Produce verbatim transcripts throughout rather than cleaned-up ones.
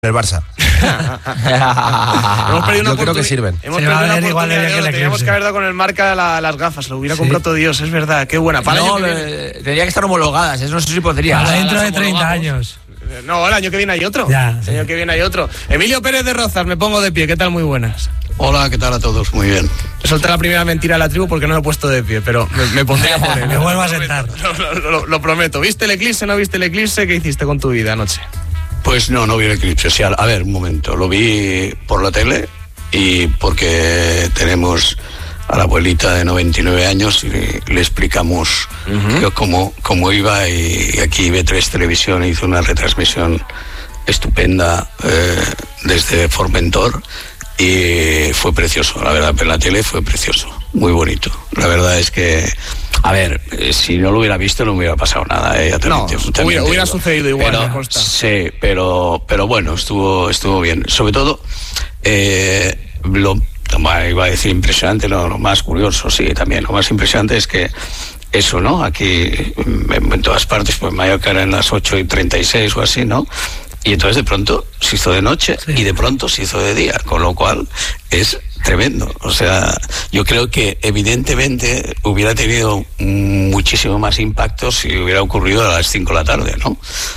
el Barça. Hemos perdido una Yo creo que sirven. Hemos perdido una oportunidad de oro. Teníamos que haber dado con el marca la, las gafas. Lo hubiera sí. comprado todo Dios, es verdad. Qué buena. Para no, el año que viene... tendría que estar homologadas. Eso no sé si podría. Para dentro de treinta años. No, el año que viene hay otro. Ya, el sí. año que viene hay otro. Emilio Pérez de Rozas, me pongo de pie. ¿Qué tal? Muy buenas. Hola, ¿qué tal a todos? Muy bien. Solté la primera mentira a la tribu porque no me he puesto de pie, pero me, me pondría por él. Me vuelvo a sentar. Lo, lo, lo, lo prometo. ¿Viste el eclipse? ¿No viste el eclipse? ¿Qué hiciste con tu vida anoche? Pues no, no vi el eclipse. O sea, a ver, un momento. Lo vi por la tele y porque tenemos a la abuelita de noventa y nueve años y le, le explicamos uh-huh. cómo, cómo iba, y, y aquí B tres Televisión hizo una retransmisión estupenda eh, desde Formentor y fue precioso, la verdad, en la tele fue precioso, muy bonito. La verdad es que, a ver, eh, si no lo hubiera visto no me hubiera pasado nada, eh, ya no, te, te hubiera, hubiera sucedido igual, pero, me consta. Sí, pero, pero bueno, estuvo, estuvo bien. Sobre todo, eh, lo, iba a decir impresionante, no, lo más curioso, sí, también, lo más impresionante es que eso, ¿no? Aquí, en, en todas partes, pues Mallorca era en las ocho y treinta y seis o así, ¿no? Y entonces de pronto se hizo de noche sí. y de pronto se hizo de día, con lo cual es tremendo. O sea, yo creo que evidentemente hubiera tenido muchísimo más impacto si hubiera ocurrido a las cinco de la tarde, ¿no?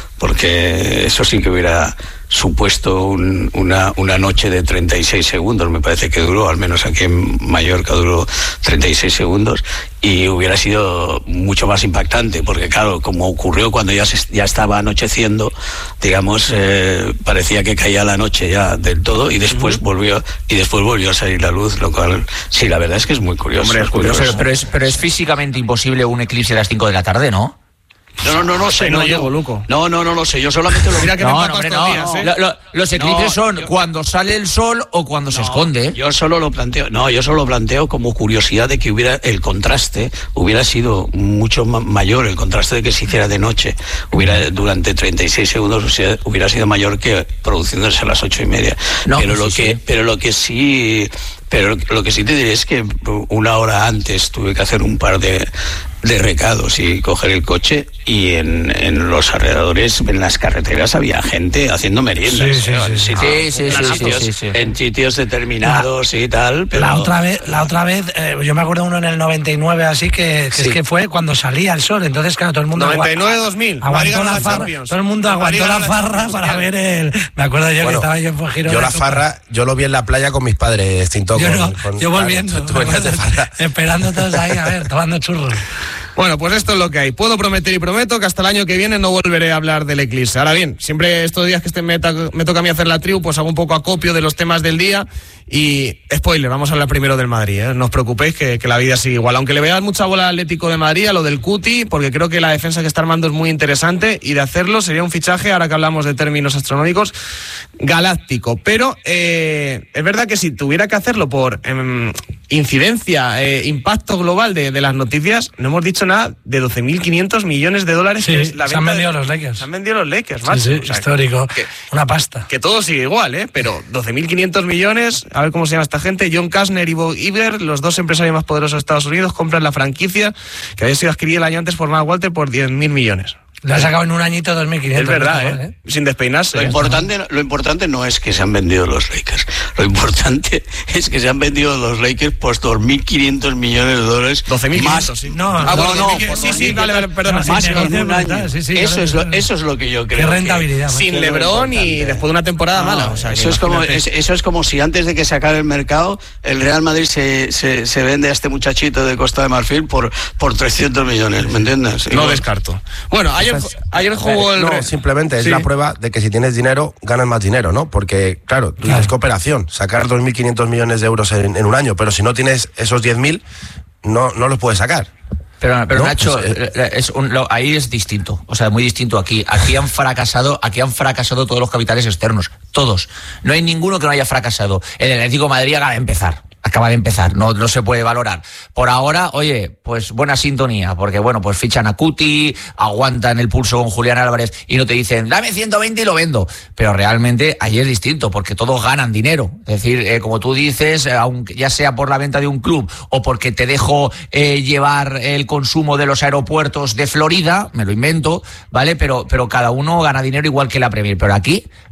Porque eso sí que hubiera supuesto un, una, una noche de treinta y seis segundos, me parece que duró, al menos aquí en Mallorca duró treinta y seis segundos, y hubiera sido mucho más impactante, porque claro, como ocurrió cuando ya, se, ya estaba anocheciendo, digamos, eh, parecía que caía la noche ya del todo, y después uh-huh. volvió y después volvió a salir la luz, lo cual, sí, la verdad es que es muy curioso. Hombre, es curioso. Pero, pero, es, pero es físicamente imposible un eclipse a las cinco de la tarde, ¿no? No, no, no, no sé, no, no, llego, Luco. No, no, no lo sé, yo solamente lo mira que no, me no, hombre, estos no, días, no. ¿eh? Lo, lo, los eclipses no, son yo... cuando sale el sol o cuando no, se esconde. Yo solo lo planteo, no, yo solo lo planteo como curiosidad de que hubiera el contraste, hubiera sido mucho ma- mayor el contraste de que se hiciera de noche, hubiera durante treinta y seis segundos, o sea, hubiera sido mayor que produciéndose a las ocho y media. No, pero, pues lo sí, que, sí. pero lo que sí, pero lo que sí te diré es que una hora antes tuve que hacer un par de de recados y coger el coche, y en, en los alrededores, en las carreteras, había gente haciendo meriendas. Sí, sí, ¿eh? sí, en, sí, sí, sitios, sí, sí, sí, sí. en sitios determinados la, y tal. Pero... La otra vez, la otra vez eh, yo me acuerdo uno en el noventa y nueve, así que, que sí. es que fue cuando salía el sol. Entonces, claro, todo el mundo noventa y nueve dos mil aguantó la farra. Todo el mundo aguantó la farra para ver el. Me acuerdo yo bueno, que estaba yo en Giro. Yo la farra, yo lo vi en la playa con mis padres, Tinto. Yo, con, no, con, yo volviendo. Tú, tú esperando todos ahí, a ver, tomando churros. Bueno, pues esto es lo que hay. Puedo prometer y prometo que hasta el año que viene no volveré a hablar del eclipse. Ahora bien, siempre estos días que este me, ta- me toca a mí hacer la tribu, pues hago un poco acopio de los temas del día. Y, spoiler, vamos a hablar primero del Madrid, ¿eh? No os preocupéis que, que la vida sigue igual. Aunque le veas mucha bola al Atlético de Madrid, a lo del Cuti, porque creo que la defensa que está armando es muy interesante, y de hacerlo sería un fichaje, ahora que hablamos de términos astronómicos, galáctico. Pero eh, es verdad que si tuviera que hacerlo por eh, incidencia, eh, impacto global de, de las noticias, no hemos dicho nada de doce mil quinientos millones de dólares. Sí, que es la se han vendido de, los Lakers. Se han vendido los Lakers, macho. Sí, sí, o sea, histórico. Que, una pasta. Que todo sigue igual, ¿eh? Pero doce mil quinientos millones, a ver cómo se llama esta gente, John Kastner y Bob Iger, los dos empresarios más poderosos de Estados Unidos, compran la franquicia que había sido adquirida el año antes por Mark Walter por diez mil millones. Lo ha sacado en un añito dos mil quinientos. Es verdad, ¿eh? ¿eh? Sin despeinarse. Lo importante, lo importante no es que se han vendido los Lakers. Lo importante es que se han vendido los Lakers por dos mil quinientos millones de dólares. doce mil más. Sí. No, ah, no, no. no Sí, sí, vale, vale, perdona. No, más sí, en un año. Sí, sí, eso, es lo, eso es lo que yo creo. Qué rentabilidad. Que, sin LeBron y después de una temporada no, mala. O sea, eso, es como, es, eso es como si antes de que se acabe el mercado, el Real Madrid se, se, se vende a este muchachito de Costa de Marfil por, por trescientos millones, ¿me entiendes? No igual. Descarto. Bueno, ayer, ayer jugó el... No, simplemente es sí. la prueba de que si tienes dinero, ganas más dinero, ¿no? Porque, claro, tú claro. dices cooperación, sacar dos mil quinientos millones de euros en, en un año, pero si no tienes esos diez mil, no, no los puedes sacar. Pero, pero no, Nacho, pues, eh, es un, lo, ahí es distinto, o sea, muy distinto aquí. Aquí han fracasado, aquí han fracasado todos los capitales externos, todos. No hay ninguno que no haya fracasado. El Atlético de Madrid acaba de empezar. Acaba de empezar, no, no se puede valorar. Por ahora, oye, pues buena sintonía, porque bueno, pues fichan a Cuti, aguantan el pulso con Julián Álvarez y no te dicen, dame ciento veinte y lo vendo. Pero realmente ahí es distinto, porque todos ganan dinero. Es decir, eh, como tú dices, eh, aunque ya sea por la venta de un club o porque te dejo eh, llevar el consumo de los aeropuertos de Florida, me lo invento, ¿vale? Pero, pero cada uno gana dinero igual que la Premier. Pero aquí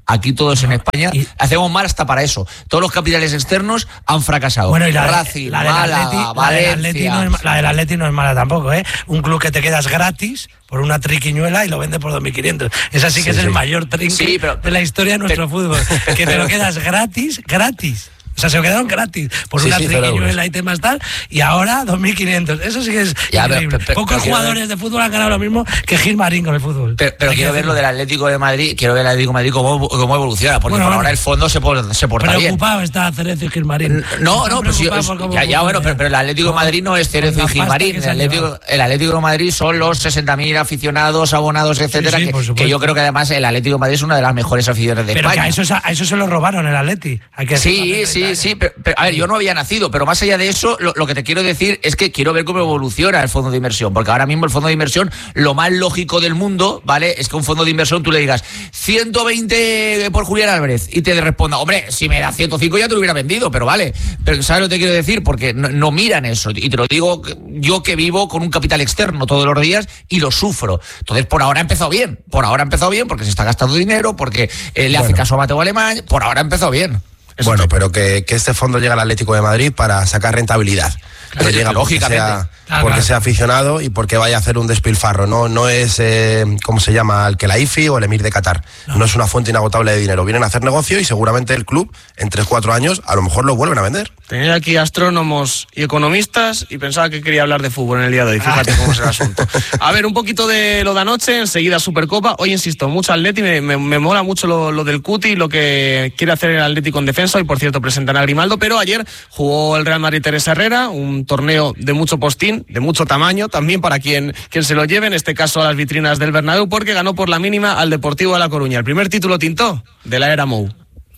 Aquí todos en España y, hacemos mal hasta para eso. Todos los capitales externos han fracasado. Bueno, y la, Racing, la, del Málaga, Atleti, Valencia. la del Atleti no es, la del Atleti no es mala tampoco, ¿eh? Un club que te quedas gratis por una triquiñuela y lo vende por dos mil quinientos. Esa sí que sí, es sí. el mayor trinque sí, pero, de la historia de nuestro pero, fútbol. Que te lo quedas gratis, gratis. O sea, se lo quedaron gratis por sí, una sí, triquiñuela y temas tal, y ahora dos mil quinientos. Eso sí que es ya, increíble. Pero, pero, Pocos pero, jugadores de fútbol han ganado lo mismo que Gil Marín con el fútbol. Pero, pero quiero ver lo del Atlético de Madrid, quiero ver el Atlético de Madrid cómo, cómo evoluciona, porque bueno, por bueno, ahora el fondo se, se porta bien. Preocupado está Cerezo y Gil Marín. No, no, pero sí, ya, ya bueno, pero, pero el Atlético de Madrid no es Cerezo y Gil Marín. El Atlético, el Atlético de Madrid son los sesenta mil aficionados, abonados, etcétera, sí, sí, que, que yo creo que además el Atlético de Madrid es una de las mejores aficiones de pero España. Pero que a eso, a eso se lo robaron el Atleti. Sí, sí, sí, pero, pero a ver, yo no había nacido, pero más allá de eso, lo, lo que te quiero decir es que quiero ver cómo evoluciona el fondo de inversión, porque ahora mismo el fondo de inversión, lo más lógico del mundo, ¿vale? Es que un fondo de inversión tú le digas ciento veinte por Julián Álvarez y te responda, hombre, si me da ciento cinco ya te lo hubiera vendido, pero vale. Pero ¿sabes lo que te quiero decir? Porque no, no miran eso, y te lo digo yo que vivo con un capital externo todos los días y lo sufro. Entonces, por ahora ha empezado bien, por ahora ha empezado bien, porque se está gastando dinero, porque eh, le bueno. hace caso a Mateo Alemán, por ahora ha empezado bien. Eso bueno, pero que, que este fondo llega al Atlético de Madrid para sacar rentabilidad. Claro, que llega porque, sea, claro, porque claro. sea aficionado y porque vaya a hacer un despilfarro. No, no es, eh, ¿cómo se llama? El Kelaifi o el Emir de Qatar. No. no es una fuente inagotable de dinero. Vienen a hacer negocio y seguramente el club, en tres cuatro años, a lo mejor lo vuelven a vender. Tenía aquí astrónomos y economistas y pensaba que quería hablar de fútbol en el día de hoy. Fíjate cómo es el asunto. A ver, un poquito de lo de anoche, enseguida Supercopa. Hoy, insisto, mucho Atleti, me, me, me mola mucho lo, lo del Cuti, lo que quiere hacer el Atlético en defensa. Y por cierto, presentan a Grimaldo, pero ayer jugó el Real Madrid Teresa Herrera, un torneo de mucho postín, de mucho tamaño, también para quien, quien se lo lleve, en este caso a las vitrinas del Bernabéu, porque ganó por la mínima al Deportivo de La Coruña. El primer título tintó de la era Mou.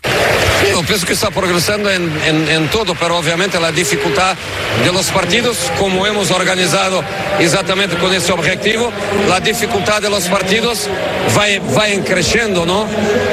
Yo pienso que está progresando en, en, en todo, pero obviamente la dificultad de los partidos, como hemos organizado exactamente con ese objetivo, la dificultad de los partidos va, va creciendo, ¿no?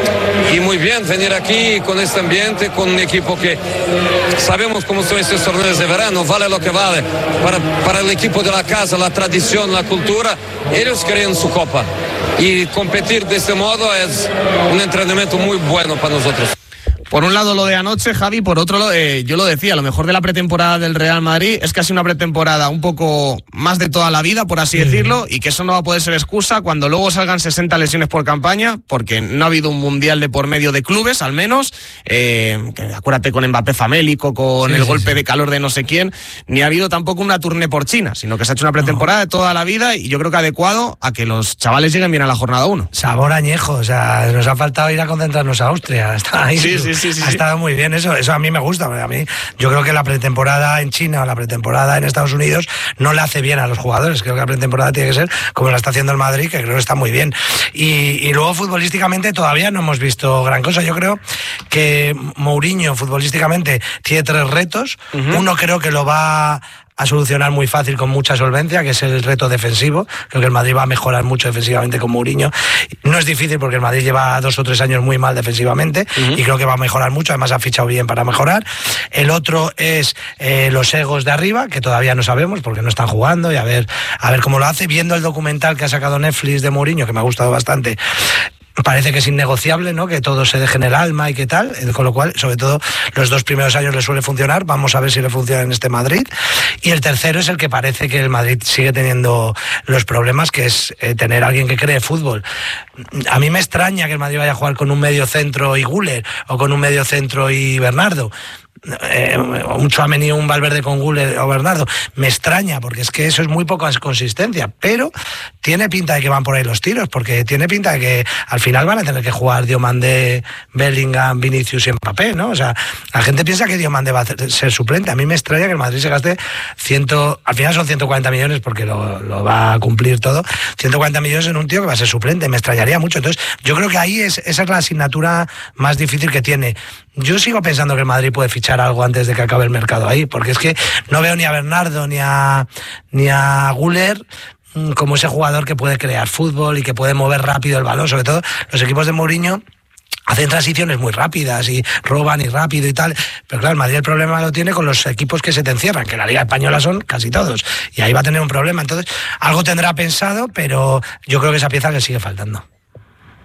Y muy bien venir aquí con este ambiente, con un equipo que sabemos cómo son estos torneos de verano, vale lo que vale. Para, para el equipo de la casa, la tradición, la cultura, ellos quieren su copa. Y competir de este modo es un entrenamiento muy bueno para nosotros. Por un lado lo de anoche, Javi, por otro eh, yo lo decía, lo mejor de la pretemporada del Real Madrid es casi una pretemporada un poco más de toda la vida, por así sí. decirlo, y que eso no va a poder ser excusa cuando luego salgan sesenta lesiones por campaña, porque no ha habido un mundial de por medio de clubes, al menos, eh, que acuérdate con Mbappé famélico, con sí, el sí, golpe sí. de calor de no sé quién, ni ha habido tampoco una tournée por China, sino que se ha hecho una pretemporada no. de toda la vida y yo creo que adecuado a que los chavales lleguen bien a la jornada uno. Sabor añejo, o sea, nos ha faltado ir a concentrarnos a Austria, está ahí. Sí, sí, sí. Sí, sí, ha sí. estado muy bien eso, eso a mí me gusta, a mí yo creo que la pretemporada en China o la pretemporada en Estados Unidos no le hace bien a los jugadores, creo que la pretemporada tiene que ser como la está haciendo el Madrid, que creo que está muy bien, y, y luego futbolísticamente todavía no hemos visto gran cosa. Yo creo que Mourinho futbolísticamente tiene tres retos, uh-huh. uno creo que lo va a solucionar muy fácil con mucha solvencia, que es el reto defensivo. Creo que el Madrid va a mejorar mucho defensivamente con Mourinho. No es difícil porque el Madrid lleva dos o tres años muy mal defensivamente uh-huh. y creo que va a mejorar mucho, además ha fichado bien para mejorar. El otro es eh, los egos de arriba, que todavía no sabemos porque no están jugando, y a ver, a ver cómo lo hace. Viendo el documental que ha sacado Netflix de Mourinho, que me ha gustado bastante, parece que es innegociable, ¿no? Que todo se deje en el alma y qué tal, con lo cual, sobre todo, los dos primeros años le suele funcionar. Vamos a ver si le funciona en este Madrid. Y el tercero es el que parece que el Madrid sigue teniendo los problemas, que es eh, tener a alguien que cree fútbol. A mí me extraña que el Madrid vaya a jugar con un medio centro y Güler, o con un medio centro y Bernardo. Eh, un Tchouaméni, un Valverde con Güler o Bernardo, me extraña porque es que eso es muy poca consistencia, pero tiene pinta de que van por ahí los tiros, porque tiene pinta de que al final van a tener que jugar Diomandé, Bellingham, Vinicius y Mbappé, ¿no? O sea, la gente piensa que Diomandé va a ser suplente. A mí me extraña que el Madrid se gaste ciento, al final son ciento cuarenta millones porque lo, lo va a cumplir todo, ciento cuarenta millones en un tío que va a ser suplente, me extrañaría mucho. Entonces yo creo que ahí es, esa es la asignatura más difícil que tiene. Yo sigo pensando que el Madrid puede fichar algo antes de que acabe el mercado ahí, porque es que no veo ni a Bernardo ni a ni a Güler como ese jugador que puede crear fútbol y que puede mover rápido el balón. Sobre todo los equipos de Mourinho hacen transiciones muy rápidas y roban y rápido y tal, pero claro, el Madrid el problema lo tiene con los equipos que se te encierran, que en la Liga Española son casi todos, y ahí va a tener un problema. Entonces algo tendrá pensado, pero yo creo que esa pieza le sigue faltando.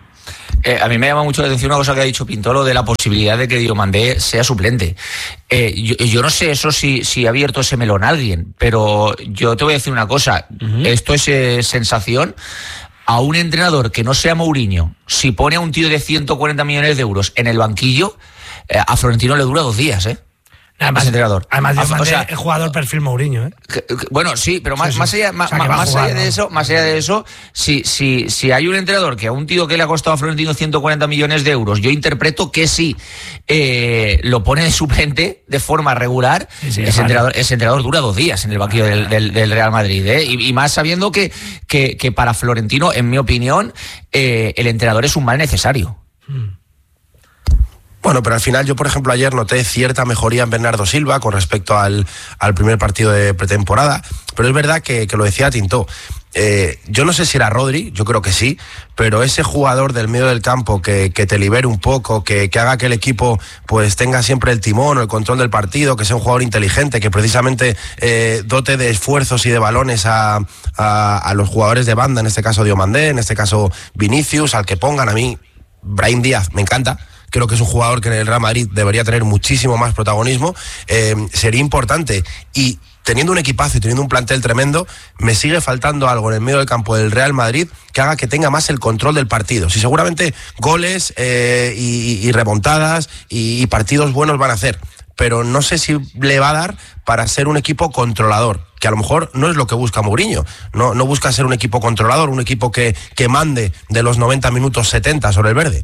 Eh, a mí me llama mucho la atención una cosa que ha dicho Pintolo de la posibilidad de que Diomandé sea suplente. Eh, yo, yo no sé eso si, si ha abierto ese melón a alguien, pero yo te voy a decir una cosa. Uh-huh. Esto es eh, sensación. A un entrenador que no sea Mourinho, si pone a un tío de ciento cuarenta millones de euros en el banquillo, eh, a Florentino le dura dos días, ¿eh? Además, entrenador. además yo o sea, el jugador perfil Mourinho, ¿eh? Que, que, bueno, sí, pero más, sí, sí. más allá, más, o sea, más jugar, allá ¿no? de eso, más allá de eso, si, si, si hay un entrenador que a un tío que le ha costado a Florentino ciento cuarenta millones de euros, yo interpreto que sí eh, lo pone de suplente de forma regular, sí, sí, ese, entrenador, ese entrenador dura dos días en el banquillo ah, del, del, del Real Madrid, ¿eh? Y, y más sabiendo que, que, que para Florentino, en mi opinión, eh, el entrenador es un mal necesario. Hmm. Bueno, pero al final yo, por ejemplo, ayer noté cierta mejoría en Bernardo Silva con respecto al, al primer partido de pretemporada, pero es verdad que, que lo decía Tintó. Eh, yo no sé si era Rodri, yo creo que sí, pero ese jugador del medio del campo que, que te libere un poco, que, que haga que el equipo pues tenga siempre el timón o el control del partido, que sea un jugador inteligente, que precisamente eh, dote de esfuerzos y de balones a, a, a los jugadores de banda, en este caso Diomandé, en este caso Vinicius, al que pongan. A mí Brahim Díaz me encanta. Creo que es un jugador que en el Real Madrid debería tener muchísimo más protagonismo. Eh, sería importante. Y teniendo un equipazo y teniendo un plantel tremendo, me sigue faltando algo en el medio del campo del Real Madrid que haga que tenga más el control del partido. Si seguramente goles eh, y, y remontadas y, y partidos buenos van a hacer, pero no sé si le va a dar para ser un equipo controlador, que a lo mejor no es lo que busca Mourinho. No, no busca ser un equipo controlador, un equipo que, que mande de los noventa minutos setenta sobre el verde.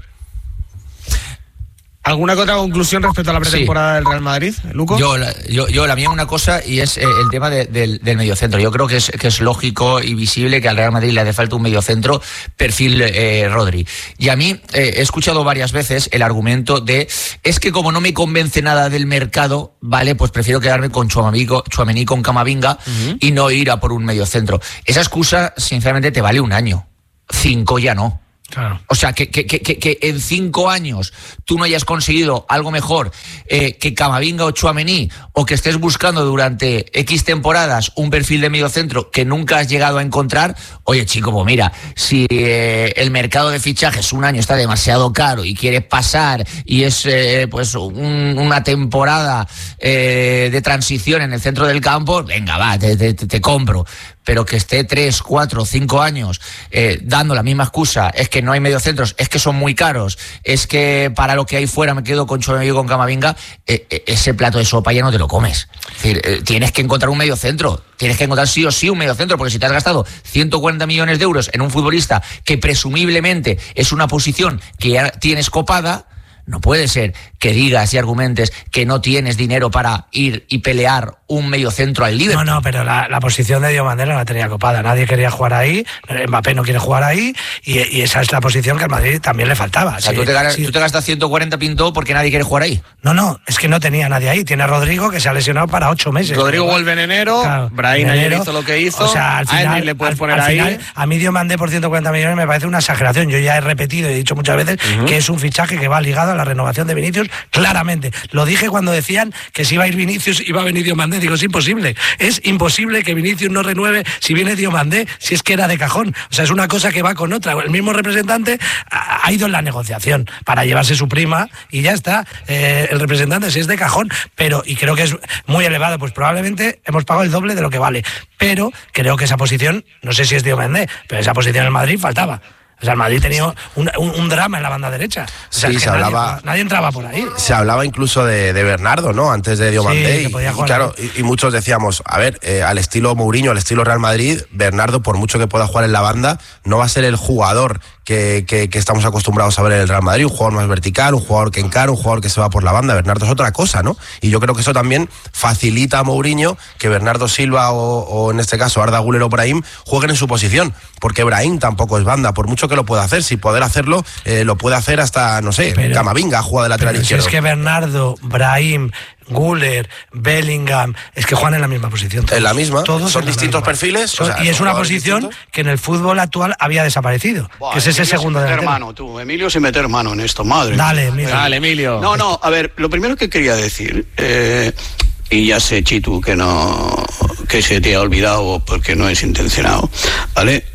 ¿Alguna otra conclusión respecto a la pretemporada sí. del Real Madrid, Luco? Yo, la, yo, yo, la mía una cosa, y es eh, el tema de, de, del mediocentro. Yo creo que es, que es lógico y visible que al Real Madrid le hace falta un mediocentro perfil eh, Rodri. Y a mí eh, he escuchado varias veces el argumento de, es que como no me convence nada del mercado, vale, pues prefiero quedarme con Tchouaméni, con Camavinga uh-huh. y no ir a por un mediocentro. Esa excusa, sinceramente, te vale un año. Cinco ya no. Claro. O sea, que, que, que, que en cinco años tú no hayas conseguido algo mejor eh, que Camavinga o Tchouaméni, o que estés buscando durante X temporadas un perfil de mediocentro que nunca has llegado a encontrar. Oye, chico, pues mira, si eh, el mercado de fichajes un año está demasiado caro y quieres pasar y es eh, pues un, una temporada eh, de transición en el centro del campo, venga, va, te, te, te compro. Pero que esté tres, cuatro, cinco años eh, dando la misma excusa, es que no hay mediocentros, es que son muy caros, es que para lo que hay fuera me quedo con Tchouaméni y con Camavinga, eh, eh, ese plato de sopa ya no te lo comes. Es decir, eh, tienes que encontrar un mediocentro, tienes que encontrar sí o sí un mediocentro, porque si te has gastado ciento cuarenta millones de euros en un futbolista que presumiblemente es una posición que ya tienes copada, no puede ser que digas y argumentes que no tienes dinero para ir y pelear un mediocentro al Liverpool. No, no, pero la, la posición de Diomandé no la tenía copada. Nadie quería jugar ahí, Mbappé no quiere jugar ahí, y, y esa es la posición que al Madrid también le faltaba. O sea, sí, tú, te ganas, sí. tú te gastas ciento cuarenta Pintó porque nadie quiere jugar ahí. No, no, es que no tenía nadie ahí. Tiene a Rodrigo, que se ha lesionado para ocho meses. Rodrigo vuelve en enero, claro, Brahim ayer hizo lo que hizo, o sea, al final, a él le puedes al, poner al ahí. Final, a mí Diomandé por ciento cuarenta millones me parece una exageración. Yo ya he repetido y he dicho muchas veces uh-huh. que es un fichaje que va ligado a la renovación de Vinicius, claramente. Lo dije cuando decían que si iba a ir Vinicius iba a venir Diomandé. Digo, es imposible. Es imposible que Vinicius no renueve si viene Diomandé, si es que era de cajón. O sea, es una cosa que va con otra. El mismo representante ha ido en la negociación para llevarse su prima y ya está. Eh, el representante si es de cajón, pero, y creo que es muy elevado, pues probablemente hemos pagado el doble de lo que vale. Pero creo que esa posición, no sé si es Diomandé, pero esa posición en Madrid faltaba. O sea, el Madrid tenía un, un, un drama en la banda derecha. O sea, sí, es que se nadie, hablaba, nadie entraba por ahí. Se hablaba incluso de, de Bernardo, ¿no? Antes de Diomandé. Sí, y, y claro, y, y muchos decíamos, a ver, eh, al estilo Mourinho, al estilo Real Madrid, Bernardo, por mucho que pueda jugar en la banda, no va a ser el jugador que, que, que estamos acostumbrados a ver en el Real Madrid, un jugador más vertical, un jugador que encara, un jugador que se va por la banda. Bernardo es otra cosa, ¿no? Y yo creo que eso también facilita a Mourinho que Bernardo Silva o, o en este caso Arda Güler o Brahim jueguen en su posición, porque Brahim tampoco es banda, por mucho que lo pueda hacer, si poder hacerlo, eh, lo puede hacer hasta, no sé, pero, Camavinga juega de lateral izquierdo. Si es que Bernardo, Brahim, Güler, Bellingham, es que juegan en la misma posición. Todos, en la misma, todos son distintos misma. perfiles. Son, o sea, y es una posición distintos. que en el fútbol actual había desaparecido, Buah, que es ese Emilio segundo sin meter delantero. mano, tú, Emilio sin meter mano en esto, madre. Dale, Emilio. Dale, Emilio. No, no, a ver, lo primero que quería decir, eh, y ya sé, Chitu, que no, que se te ha olvidado porque no es intencionado, ¿vale?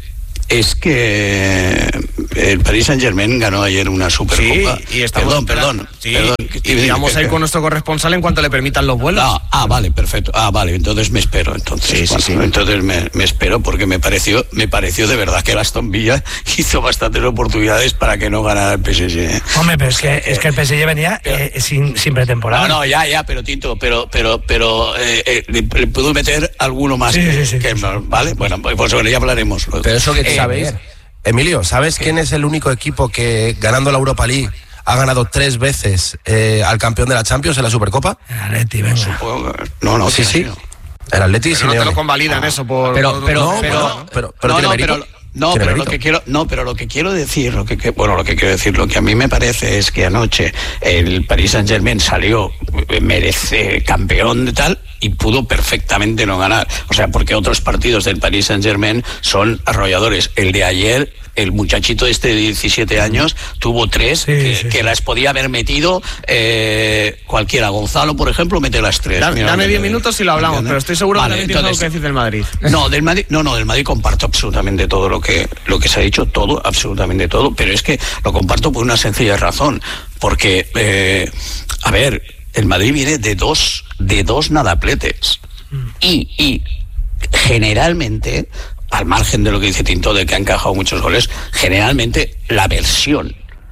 es que el Paris Saint-Germain ganó ayer una Supercopa. Sí, y estamos perdón, perdón, sí, perdón. Y, y vamos a ir con nuestro corresponsal en cuanto le permitan los vuelos. Ah, ah vale, perfecto. Ah, vale, entonces me espero. Entonces, sí, sí, bueno, sí. entonces me, me espero porque me pareció, me pareció de verdad que el Aston Villa hizo bastantes oportunidades para que no ganara el P S G. Hombre, pero es que, es que el P S G venía pero, eh, sin, sin pretemporada. No, no, ya, ya, pero Tito, pero, pero, pero eh, eh, le, le puedo meter alguno más. Sí, que, sí, sí, que, sí. Vale, bueno, pues bueno, ya hablaremos luego. Pero eso que Eh, sabes. Emilio, ¿sabes quién es el único equipo que, ganando la Europa League, ha ganado tres veces eh, al campeón de la Champions en la Supercopa? El Atleti, venga. No, no, Sí, sí. El Atleti, Pero no te lo convalidan eso por... Pero- por- pero- No, pero- pero, pero, pero no, tiene no, mérito. pero, no, Tiene pero lo mérito. que quiero, no, pero lo que quiero decir, lo que, que- bueno, lo que quiero decir, lo que a mí me parece es que anoche el Paris Saint-Germain salió, eh, merece campeón de tal, y pudo perfectamente no ganar. O sea, porque otros partidos del Paris Saint-Germain son arrolladores. El de ayer, el muchachito este de diecisiete años tuvo tres, Sí, que, sí, que sí. las podía haber metido eh, cualquiera. Gonzalo, por ejemplo, mete las tres. Dame, Mira, dame diez mete- minutos y lo hablamos, ¿entiendes? pero estoy seguro Vale, que también tienes algo entonces- que decir del Madrid. No, del Madrid, no, no, del Madrid comparto absolutamente todo lo que, lo que se ha dicho, todo, absolutamente todo, pero es que lo comparto por una sencilla razón, porque, eh, a ver, el Madrid viene de dos, de dos nadapletes, y, y generalmente, al margen de lo que dice Tinto, de que ha encajado muchos goles, generalmente la versión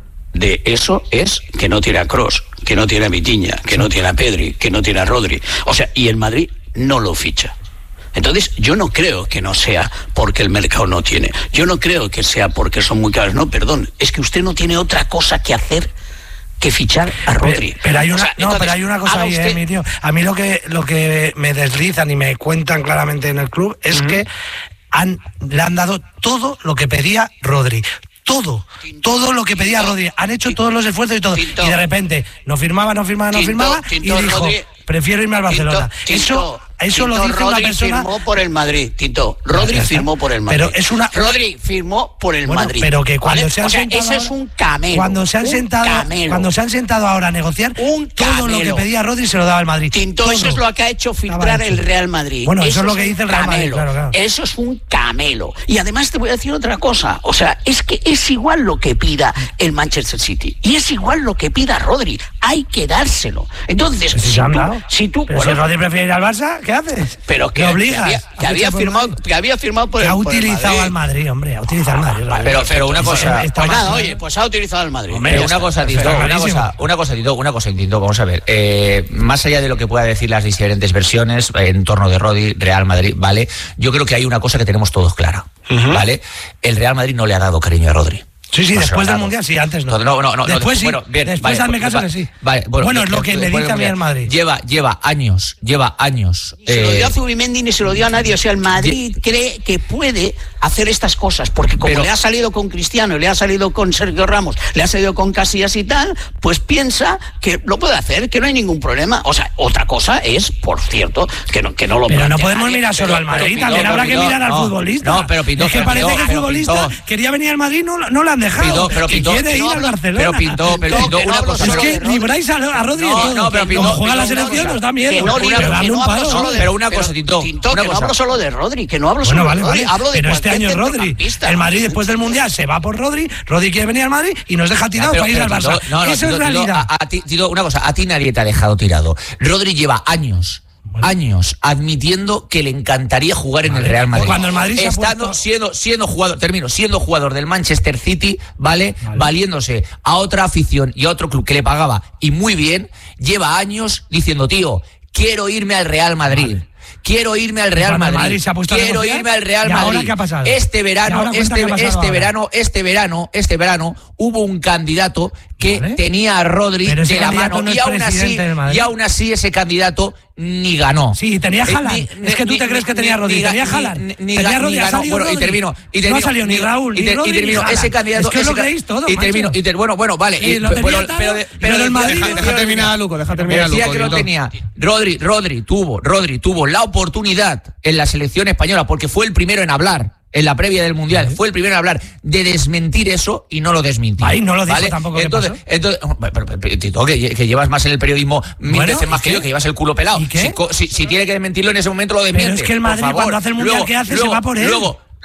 de eso es que no tiene a Kroos, que no tiene a Vitinha, que no tiene a Pedri, que no tiene a Rodri. O sea, y el Madrid no lo ficha. Entonces, yo no creo que no sea porque el mercado no tiene. Yo no creo que sea porque son muy caros. No, perdón, es que usted no tiene otra cosa que hacer que fichar a Rodri. Pero, pero hay una, O sea, no, entonces, pero hay una cosa haga ahí, usted- eh, mi tío. A mí lo que, lo que me deslizan y me cuentan claramente en el club es uh-huh. que han, le han dado todo lo que pedía Rodri. Todo, Tinto, todo lo que pedía Tinto, Rodri. Han hecho Tinto, todos los esfuerzos y todo. Tinto, y de repente no firmaba, no firmaba, no Tinto, firmaba Tinto, y dijo, Rodri, prefiero irme al Barcelona. Tinto, eso eso Tinto, lo dice Rodri una persona... firmó por el Madrid, Tito. Rodri firmó por el Madrid. Pero es una... Rodri firmó por el bueno, Madrid. Pero que cuando ¿vale? se han o sea, sentado eso es un camelo. Cuando se han sentado, camelo. cuando se han sentado ahora a negociar, un todo lo que pedía Rodri se lo daba al Madrid. Tinto, todo. Eso es lo que ha hecho filtrar el Real Madrid. Bueno, eso, eso es lo que dice el Real Madrid, claro, claro. Eso es un camelo. Y además te voy a decir otra cosa. O sea, es que es igual lo que pida el Manchester City. Y es igual lo que pida Rodri. Hay que dárselo. Entonces, si, si, tú, si tú... Pero bueno, si Rodri prefiere ir al Barça, ¿qué haces? Pero que, ¿Te obligas? Que había, que había firmado, que había firmado por que el ha por utilizado el Madrid. al Madrid, hombre, ha utilizado al Madrid. Ah, pero, pero una cosa... Pues, pues nada, oye, pues ha utilizado al Madrid. Hombre, una cosa, Tito, una cosa, una cosa, Tito, una cosa, Tito, vamos a ver. Eh, más allá de lo que pueda decir las diferentes versiones eh, en torno de Rodri, Real Madrid, ¿vale? Yo creo que hay una cosa que tenemos todos clara, uh-huh. ¿vale? El Real Madrid no le ha dado cariño a Rodri. Sí, sí, no después del Mundial, sí, antes no. No, no, no. Después no, sí, bueno, bien, después vale, hazme caso vale, que sí. Vale, bueno, bueno, es lo bien, que me dice a mí el Madrid. Lleva, lleva años, lleva años. Se eh, lo dio a Zubimendi ni se lo dio a nadie. O sea, el Madrid ye- cree que puede hacer estas cosas, porque como pero, le ha salido con Cristiano, le ha salido con Sergio Ramos, le ha salido con Casillas y tal, pues piensa que lo puede hacer, que no hay ningún problema. O sea, otra cosa es, por cierto, que no, que no lo Pero no podemos nadie, mirar solo pero, al Madrid, pero, también pero, habrá pero, que mirar no, al futbolista. No, pero Pintó, es que pero, parece Pintó, que el futbolista Pintó, quería venir al Madrid, no, no lo han dejado. Pintó, pero que Pintó, quiere ir no, al no, Barcelona. Pero Pintó, pero Pintó, una cosa. Es que libráis a, a Rodri no, de todo. No, pero Pintó, como juega Pintó, la selección nos da miedo. Que no, pero que no hablo solo de, pero una cosa, Tito, Tito, una que cosa. no hablo solo de Rodri, que no hablo bueno, solo vale, de Rodri, vale. hablo de pero este año es Rodri. El Madrid después del Mundial se va por Rodri, Rodri quiere venir al Madrid y nos deja tirados para ir al Barça. No, no, Eso Tito, es realidad. A, a ti, Tito, una cosa, a ti nadie te ha dejado tirado. Rodri lleva años. Bueno. años admitiendo que le encantaría jugar vale. en el Real Madrid. Cuando el Madrid se estando ha puesto... siendo siendo jugador, termino, siendo jugador del Manchester City, ¿vale? vale, valiéndose a otra afición y a otro club que le pagaba y muy bien, lleva años diciendo, tío, quiero irme al Real Madrid. Vale. Quiero irme al Real Madrid. Madrid se ha puesto Quiero a irme al Real ¿Y ahora Madrid. ¿Qué ha pasado? Este verano, este, este verano, este verano, este verano hubo un candidato que ¿Vale? tenía a Rodri de la mano no y aún así y aún así ese candidato ni ganó. Sí, tenía Haaland. Eh, es que tú ni, te crees que tenía Rodri, tenía Haaland. Tenía Rodri, ha salido bueno, y termino, y termino, no ha salido ni Raúl, ni Rodri, y termino, ni ese candidato, es que ese lo creéis todo, y termino, y ter, bueno, bueno, vale, sí, y, lo pero, pero, pero, pero del Madrid, deja, deja terminar a Luco, deja terminar a Luco. Decía que lo tenía. Rodri, Rodri tuvo, Rodri tuvo la oportunidad en la selección española porque fue el primero en hablar. En la previa del Mundial, ¿sí? Fue el primero en hablar de desmentir eso y no lo desmintió. Ahí no lo dijo ¿vale? tampoco. Entonces, entonces pero, pero, Tito, que, que llevas más en el periodismo mil bueno, veces más que yo, que llevas el culo pelado. ¿Y qué? Si, si, si tiene que desmentirlo en ese momento, lo desmiente. Pero es que el Madrid, cuando hace el Mundial, luego, ¿qué hace? Luego, se va por él. Luego,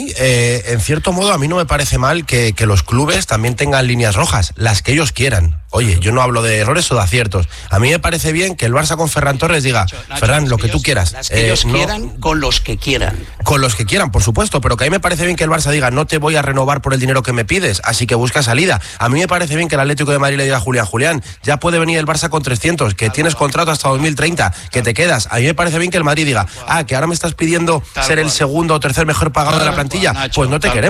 mí, eh, en cierto modo, a mí no me parece mal que, que los clubes también tengan líneas rojas, las que ellos quieran. Oye, yo no hablo de errores o de aciertos. A mí me parece bien que el Barça con Ferran Torres diga, Nacho, Ferran, lo que ellos, tú quieras. Las que eh, ellos no, quieran, con los que quieran. Con los que quieran, por supuesto, pero que a mí me parece bien que el Barça diga, no te voy a renovar por el dinero que me pides, así que busca salida. A mí me parece bien que el Atlético de Madrid le diga a Julián, Julián, ya puede venir el Barça con trescientos, que tienes contrato hasta dos mil treinta, que te quedas. A mí me parece bien que el Madrid diga, ah, que ahora me estás pidiendo ser el segundo o tercer mejor pagado de la plantilla, pues no te queremos.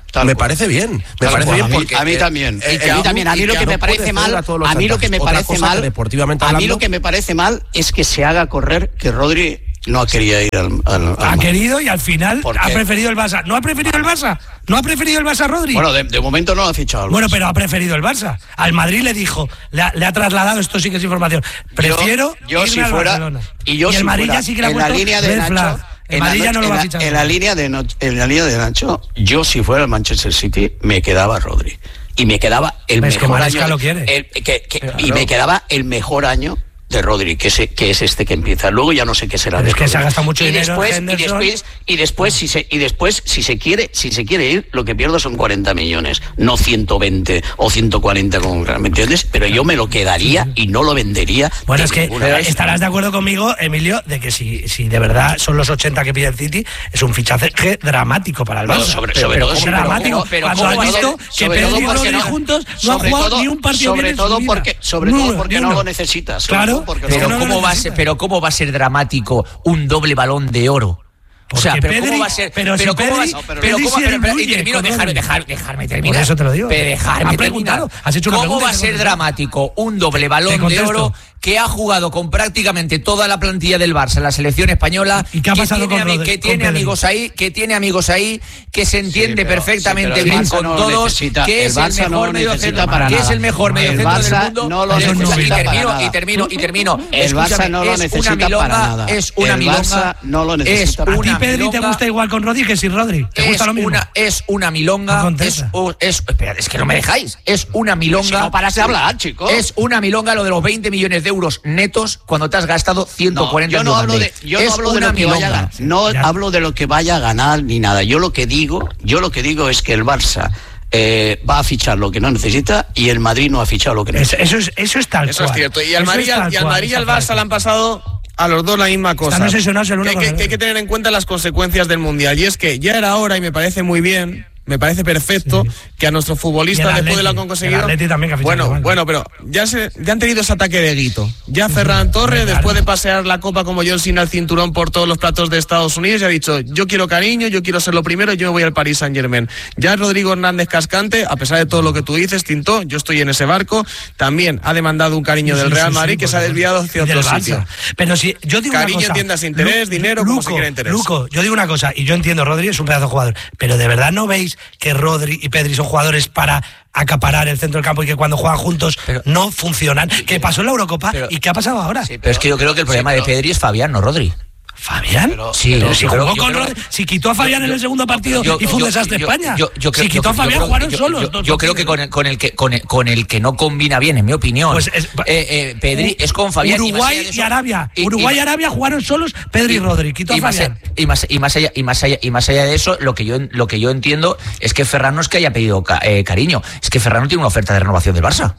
Tal me cual. parece bien, me Tal parece cual. bien A mí- porque a mí también. eh, Y que a mí también, a mí lo que me parece mal, a mí lo que me parece mal, deportivamente a mí hablando, lo que me parece mal es que se haga correr que Rodri no quería ir al, al, al Ha Madrid. querido y al final ¿Por ha qué? preferido el Barça. ¿No ha preferido el Barça? ¿No ha preferido el Barça, Rodri? Bueno, de, de momento no lo ha fichado. al Bueno, Barça. pero ha preferido el Barça. Al Madrid le dijo, le ha, le ha trasladado, esto sí que es información, prefiero yo, yo irme si al fuera Barcelona. y yo el si Madrid fuera ya sí que le ha en la puesto línea de red Nacho, flag. El en la Madrid ya noche- no lo va a en la- fichar. en la línea de No- en la línea de Nacho, yo si fuera el Manchester City me quedaba Rodri y me quedaba el Es que mejor Maresca año lo quiere. el- que- que- y me quedaba el mejor año de Rodri, que es, que es este que empieza. Luego ya no sé qué será. Pero de es que se ha Rodri. gastado mucho y dinero en después, y Henderson. después, y después, si se, y después, si se quiere, si se quiere ir, lo que pierdo son cuarenta millones, no ciento veinte o ciento cuarenta, como, ¿me entiendes? Pero yo me lo quedaría y no lo vendería. Bueno, de es que ninguna manera. estarás de acuerdo conmigo, Emilio, de que si, si de verdad son los ochenta que pide el City, es un fichaje dramático para el No, Barça. sobre- Pero- sobre pero todo, ¿cómo pero dramático? cómo- pero Cuando cómo has va a visto ser- que sobre Pedri todo y porque Rodri no- juntos no han sobre jugado todo- ni un partido sobre bien en todo su vida. porque sobre No, todo porque ni no uno. lo necesitas. sobre Claro, todo porque pero no Pero lo no lo cómo va a necesita. ser, pero cómo va a ser dramático un doble balón de oro. O sea, Porque pero Pedri- cómo va a ser, pero si cómo va a Pedri- ser- no, pero Pedri cómo, sí pero- pero- y influye termino, con dejar, Rodri. dejar, dejarme terminar. Por eso te lo digo. Pero dejarme Han preguntado, terminar. has hecho una ¿Cómo pregunta va a y te ser contesto. dramático un doble balón de contesto. oro que ha jugado con prácticamente toda la plantilla del Barça en la selección española? ¿Y qué ha que pasado tiene, con ami- Rodri- que con tiene Pedri? amigos ahí, que tiene amigos ahí, que se entiende Sí, pero- perfectamente sí, pero el bien Barça con no lo todos, necesita, que el es el Barça no mejor lo medio necesita centro, para que es nada. el mejor medio El centro Barça del mundo. no lo Escucha, necesita y para termino, nada. y termino, y termino. El Barça Escúchame, no lo es necesita una milonga, para nada. es una El milonga, Barça no lo necesita es para ¿A ti, una Pedri, te milonga. gusta igual con Rodri que sin Rodri? ¿Te Es gusta lo mismo? una, es una No milonga, es, contesta. o- es, espera, es que no me dejáis, es una milonga. Si no paras de hablar, chico. Es una milonga lo de los veinte millones de euros netos cuando te has gastado ciento cuarenta yo no hablo de, yo no es hablo de una lo que vaya a milonga. ganar. No Ya. hablo de lo que vaya a ganar ni nada. Yo lo que digo, yo lo que digo es que el Barça eh, va a fichar lo que no necesita y el Madrid no ha fichado lo que Es- necesita. eso, es, eso es tal Eso cual. es cierto. Y al Eso Madrid, es tal y al, cual, Madrid y al esa Barça frase. le han pasado a los dos la misma cosa. Están obsesionados el uno que, con que- el que hay otro. que tener en cuenta las consecuencias del Mundial. Y es que ya era hora, y me parece muy bien, me parece perfecto, Sí. que a nuestros Y futbolistas, el después de lo Atleti, que han conseguido... el Atleti también que ha fichado bueno, igual. bueno, pero ya, se, ya han tenido ese ataque de Guito. Ya Ferran Torres, claro. después de pasear la copa como John Cena al cinturón por todos los platos de Estados Unidos, ya ha dicho, yo quiero cariño, yo quiero ser lo primero, yo me voy al Paris Saint Germain. Ya Rodrigo Hernández Cascante, a pesar de todo lo que tú dices, Tinto, yo estoy en ese barco, también ha demandado un cariño Sí, del sí, Real sí, Madrid sí, que por se ha supuesto. desviado hacia Y del otro Barça. sitio. Pero si yo digo Cariño, una cosa, entiendas interés, Lu- dinero, como se quiera interés. Luco, yo digo una cosa, y yo entiendo, Rodri es un pedazo de jugador, pero ¿de verdad no veis que Rodri y Pedri son jugadores para acaparar el centro del campo y que cuando juegan juntos Pero- no funcionan? ¿Qué pasó en la Eurocopa pero- y qué ha pasado ahora? Sí, Pero es que yo creo que el problema Sí, de pero- Pedri es Fabián, no Rodri. ¿Fabián? Pero- Sí, Pero yo si creo- jugó yo con creo- Rodri, si quitó a Fabián yo- en el segundo partido yo- y fue un yo- desastre yo- España. yo- yo creo- si quitó yo- a Fabián, yo creo- jugaron yo- solos. yo- dos Yo creo que partidos. con el, con el que con el, con el que no combina bien, en mi opinión, Pues es- eh, eh, Pedri es con Fabián. y más allá Uruguay de y, eso- Arabia. y- y- Uruguay y Arabia jugaron solos Pedri y, Rodri. Quitó a y más, Fabián. y más y más allá y más allá y más allá de eso, lo que yo lo que yo entiendo es que Ferran no es que haya pedido ca- eh, cariño, es que Ferran no tiene una oferta de renovación del Barça.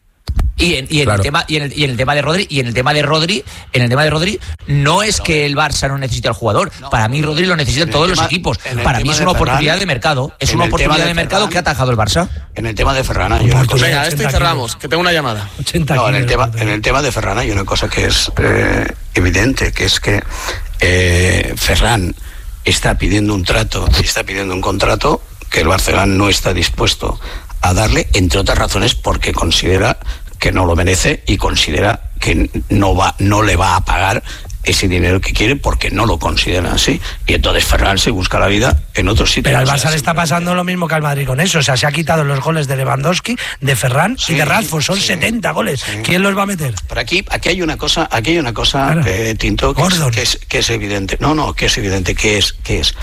Y en, y en Claro. el tema y en el, y en el tema de Rodri y en el tema de Rodri en el tema de Rodri no es que el Barça no necesite al jugador. Para mí Rodri lo necesitan en el todos los tema- equipos. en el Para mí tema es de una Ferran, oportunidad de mercado. Es en una el tema oportunidad de de mercado Ferran, que ha atajado el Barça. En el tema de Ferran hay una Por cosa. Venga, ochenta esto y kilos. cerramos, que tengo una llamada. ochenta No, en el kilos, tema, en el tema de Ferran hay una cosa que es eh, evidente, que es que eh, Ferran está pidiendo un trato, está pidiendo un contrato que el Barcelona no está dispuesto a darle, entre otras razones porque considera que no lo merece y considera que no va, no le va a pagar ese dinero que quiere porque no lo consideran así. Y entonces Ferran se busca la vida en otros sitios. Pero al O sea, Barça le está pasando lo mismo que al Madrid con eso. O sea, se ha quitado los goles de Lewandowski, de Ferran Sí, y de Rashford. Son sí, setenta goles. sí. ¿Quién los va a meter? Pero aquí, aquí hay una cosa, aquí hay una cosa, Claro. eh, Tinto, que es, Gordon. que, es, que es evidente. No, no, que es evidente, que es, que es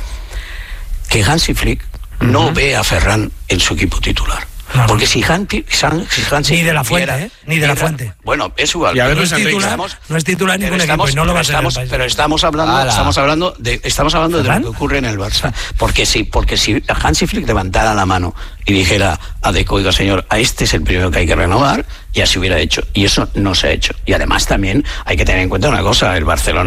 que Hansi Flick no ve a Ferran en su equipo titular. No, no. Porque si Hansi, San- si Hansi Ni de la viera- Fuente, ¿eh? Ni de la viera- Fuente. Bueno, es igual. Y a ver, pero Luis Enrique, titular, estamos- no es titular en pero ningún estamos- equipo y no lo va a ser en el estamos- país. Pero estamos hablando, Ala. estamos hablando de, estamos hablando de ¿Ferran? lo que ocurre en el Barça. Porque si, porque si Hansi Flick levantara la mano y dijera a Deco, oiga señor, a este es el primero que hay que renovar, ya se hubiera hecho. Y eso no se ha hecho. Y además también hay que tener en cuenta una cosa, el Barcelona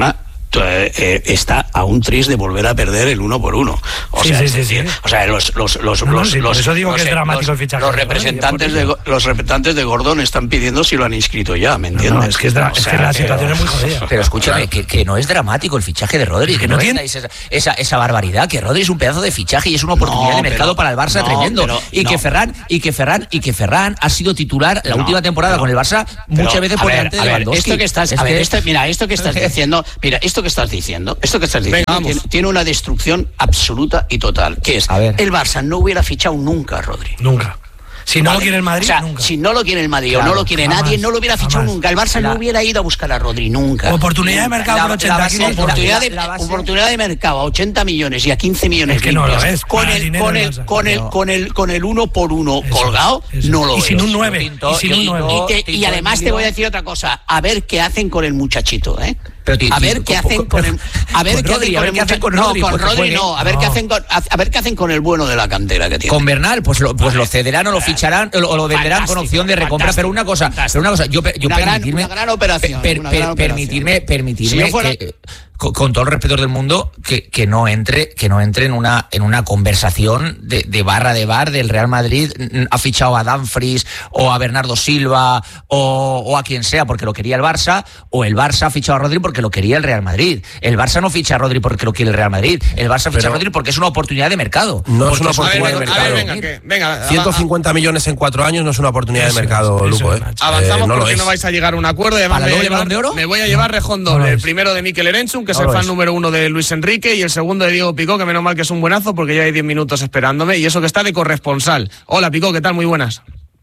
Eh, está a un tris de volver a perder el uno por uno. O sí, sea, sí, es sí, decir, sí. o sea, los los los no, los, sí, los eso digo los, que es dramático los, el fichaje. Los representantes de los representantes de Gordon están pidiendo si lo han inscrito ya, ¿me entiendes? No, no, es que, es, dra- o sea, es que la situación pero, es muy jodida. Pero escúchame, claro. que, que no es dramático el fichaje de Rodri, que, que no, no tiene esa, esa, esa barbaridad, que Rodri es un pedazo de fichaje y es una oportunidad no, de mercado pero, para el Barça no, tremendo. Pero, y no. que Ferran, y que Ferran, y que Ferran ha sido titular la no, última temporada pero, con el Barça muchas pero, veces por ver, delante de ver, Lewandowski. Esto que estás, es a que... ver, esto, mira, esto que estás diciendo, mira, esto que estás diciendo, esto que estás diciendo Venga, tiene, tiene una destrucción absoluta y total, que es, el Barça no hubiera fichado nunca a Rodri. Nunca. Si no vale. lo quiere el Madrid, o sea, nunca. Si no lo quiere el Madrid claro, o no lo quiere jamás, nadie, no lo hubiera fichado jamás. nunca. El Barça la, no hubiera ido a buscar a Rodri nunca. Oportunidad de mercado la, por ochenta la base, kilos. Oportunidad de, la base. oportunidad de mercado a ochenta millones y a quince millones Es que no lo limpios, es, con para el, el con dinero el, del Barça. con el, No. con el, con el uno por uno Eso, colgado, eso. no lo Y sin veo. un nueve. Pinto, Y sin un y- nueve. Y, te- y Tinto, además te voy a decir otra cosa, a ver qué hacen con el muchachito, ¿eh? Pero, tío, a ver tío, qué con- hacen con- con el a ver con qué Rodri, hacen a con ver el qué hacen muchacho- con no, Rodri, con porque Rodri juegue. no, a ver No. qué hacen con a, a ver qué hacen con el bueno de la cantera que tiene. Con Bernal, pues lo, pues lo cederán o lo ficharán o lo, o lo venderán con Fantástico, opción de recompra. fantástico, Pero una cosa, pero una cosa, yo, yo Una gran- permitirme, una gran operación, per- una per- gran permitirme, operación. permitirme Si yo fuera- que, con, con todo el respeto del mundo, que, que no entre, que no entre en una, en una conversación de, de barra de bar del Real Madrid. Ha fichado a Dumfries o a Bernardo Silva o, o a quien sea porque lo quería el Barça, o el Barça ha fichado a Rodri porque lo quería el Real Madrid. El Barça no ficha a Rodri porque lo quiere el Real Madrid. El Barça ficha Pero a Rodri porque es una oportunidad de mercado. No es Porque una es oportunidad de a ver, mercado. a ver, venga, que- venga, ciento cincuenta millones en cuatro años no es una oportunidad Eso de mercado, es, eso Luco. es, ¿eh? macho. Avanzamos Eh, no lo porque es. no vais a llegar a un acuerdo. Y además ¿Para me, doble voy a Balón de llevar, Oro? me voy a llevar rejón No doble. lo El es. primero de Mikel Erentxun, que es No el lo fan es. número uno de Luis Enrique, y el segundo de Diego Picó, que menos mal que es un buenazo porque ya hay diez minutos esperándome, y eso que está de corresponsal. Hola Picó, ¿qué tal? Muy buenas.